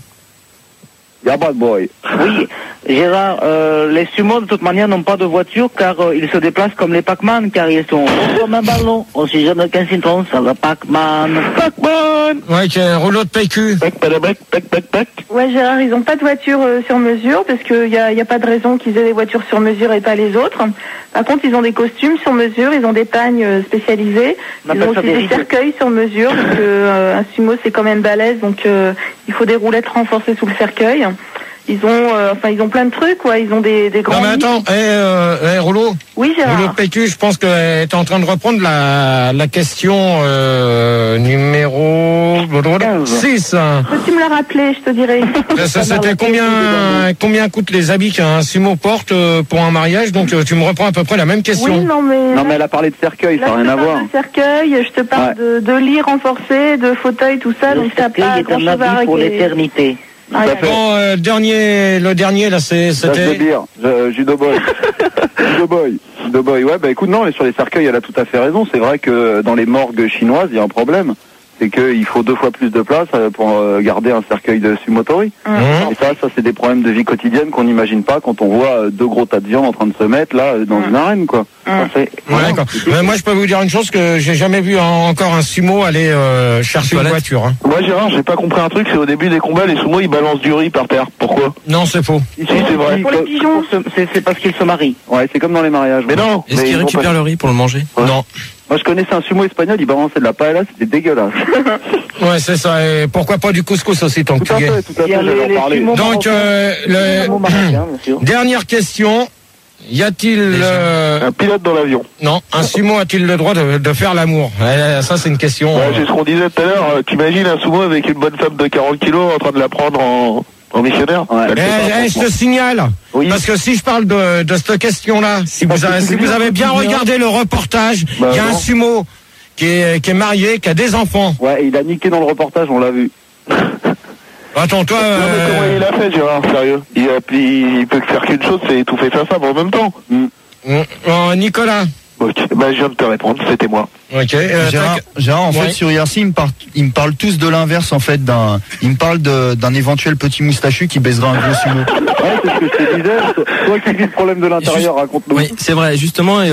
Y'a pas de boy. Oui, Gérard, euh, les sumos de toute manière n'ont pas de voiture car euh, ils se déplacent comme les Pac-Man car ils sont comme un ballon, aussi jeune qu'un citron, ça va Pac-Man. Pac-Man. Ouais, qui est un rouleau de P Q. Pac, pac, pac, pac, pac, pac. Ouais, Gérard, ils n'ont pas de voiture euh, sur mesure parce qu'il n'y a, y a pas de raison qu'ils aient des voitures sur mesure et pas les autres. Par contre, ils ont des costumes sur mesure, ils ont des pagnes euh, spécialisées, On ils appelle ont ça aussi des des rideaux. cercueils sur mesure parce que euh, un sumo c'est quand même balèze, donc euh, il faut des roulettes renforcées sous le cercueil. Ils ont, euh, enfin, ils ont plein de trucs, quoi. Ils ont des, des grands. Non, mais attends, lits. eh, euh, eh, Rouleau. Oui, Gérard. Rouleau de P Q, je pense que tu es en train de reprendre la, la question euh, numéro six. Peux-tu me la rappeler, je te dirai. Ça, C'était combien combien coûtent les habits qu'un sumo porte euh, pour un mariage? Donc euh, tu me reprends à peu près la même question. Oui, non, mais. Non, mais elle a parlé de cercueil, Là, ça n'a je rien te à parle voir. de cercueil, je te parle de, de lits renforcés, de fauteuils, tout ça, donc ça n'a pas est grand un chose à habit pour régler. l'éternité. Ah, Bon, euh, le dernier, le dernier là, c'est Ça se c'était. débire. Je- Judo boy. Judo boy. Judo boy. Ouais, bah écoute, non, mais sur les cercueils, elle a tout à fait raison. C'est vrai que dans les morgues chinoises, il y a un problème. C'est qu'il faut deux fois plus de place euh, pour euh, garder un cercueil de sumotori. Mmh. Et ça, ça c'est des problèmes de vie quotidienne qu'on n'imagine pas quand on voit euh, deux gros tas de viande en train de se mettre là euh, dans une arène, quoi. Ça, c'est- Ouais, d'accord. Mais moi, je peux vous dire une chose, que j'ai jamais vu en- encore un sumo aller euh, chercher une voiture. Hein. Moi Gérard, j'ai pas compris un truc, c'est au début des combats, les sumo ils balancent du riz par terre. Pourquoi? Non, c'est faux. Si, c'est vrai. Pour les pigeons. C'est c'est parce qu'ils se marient. Ouais, c'est comme dans les mariages. Mais non. Est-ce mais qu'il ils vont récupère pas- le riz pour le manger? Non. Moi, je connaissais un sumo espagnol, il balançait de la paella, c'était dégueulasse. Ouais, c'est ça. Et pourquoi pas du couscous aussi, tant que Tout tu à y es. fait, tout à Il y fait, a les- j'allais en les parler. sumos Donc, euh, le... Bon, marocain, bien sûr. dernière question. Y a-t-il euh, Un pilote dans l'avion. non, un sumo a-t-il le droit de, de faire l'amour? Eh, Ça, c'est une question. Ouais, euh, c'est ce qu'on disait tout à l'heure. euh, T'imagines un sumo avec une bonne femme de quarante kilos en train de la prendre en, En missionnaire. Ouais. Eh, eh, je te signale, Oui. parce que si je parle de, de cette question-là, si Parce vous, que avez, tu si dis vous avez bien bien. regardé le reportage, il Bah y a un non. sumo qui est, qui est marié, qui a des enfants. Ouais, il a niqué dans le reportage, on l'a vu. Attends, toi... Non, mais euh, comment il a fait, Gérard, sérieux? Il, a, il, il peut faire qu'une chose, c'est étouffer sa femme en même temps. Mm. euh, Nicolas. Ok, bah je viens de te répondre, c'était moi. Ok. euh, Gérard, tac. Gérard, en Ouais. fait, sur I R C, ils me, parlent, ils me parlent tous de l'inverse, en fait. D'un, ils me parlent de- d'un éventuel petit moustachu qui baiserait un gros sumo. Ouais, c'est ce que je te disais. Toi qui vis le problème de l'intérieur, raconte-nous. Oui, c'est vrai, justement. Et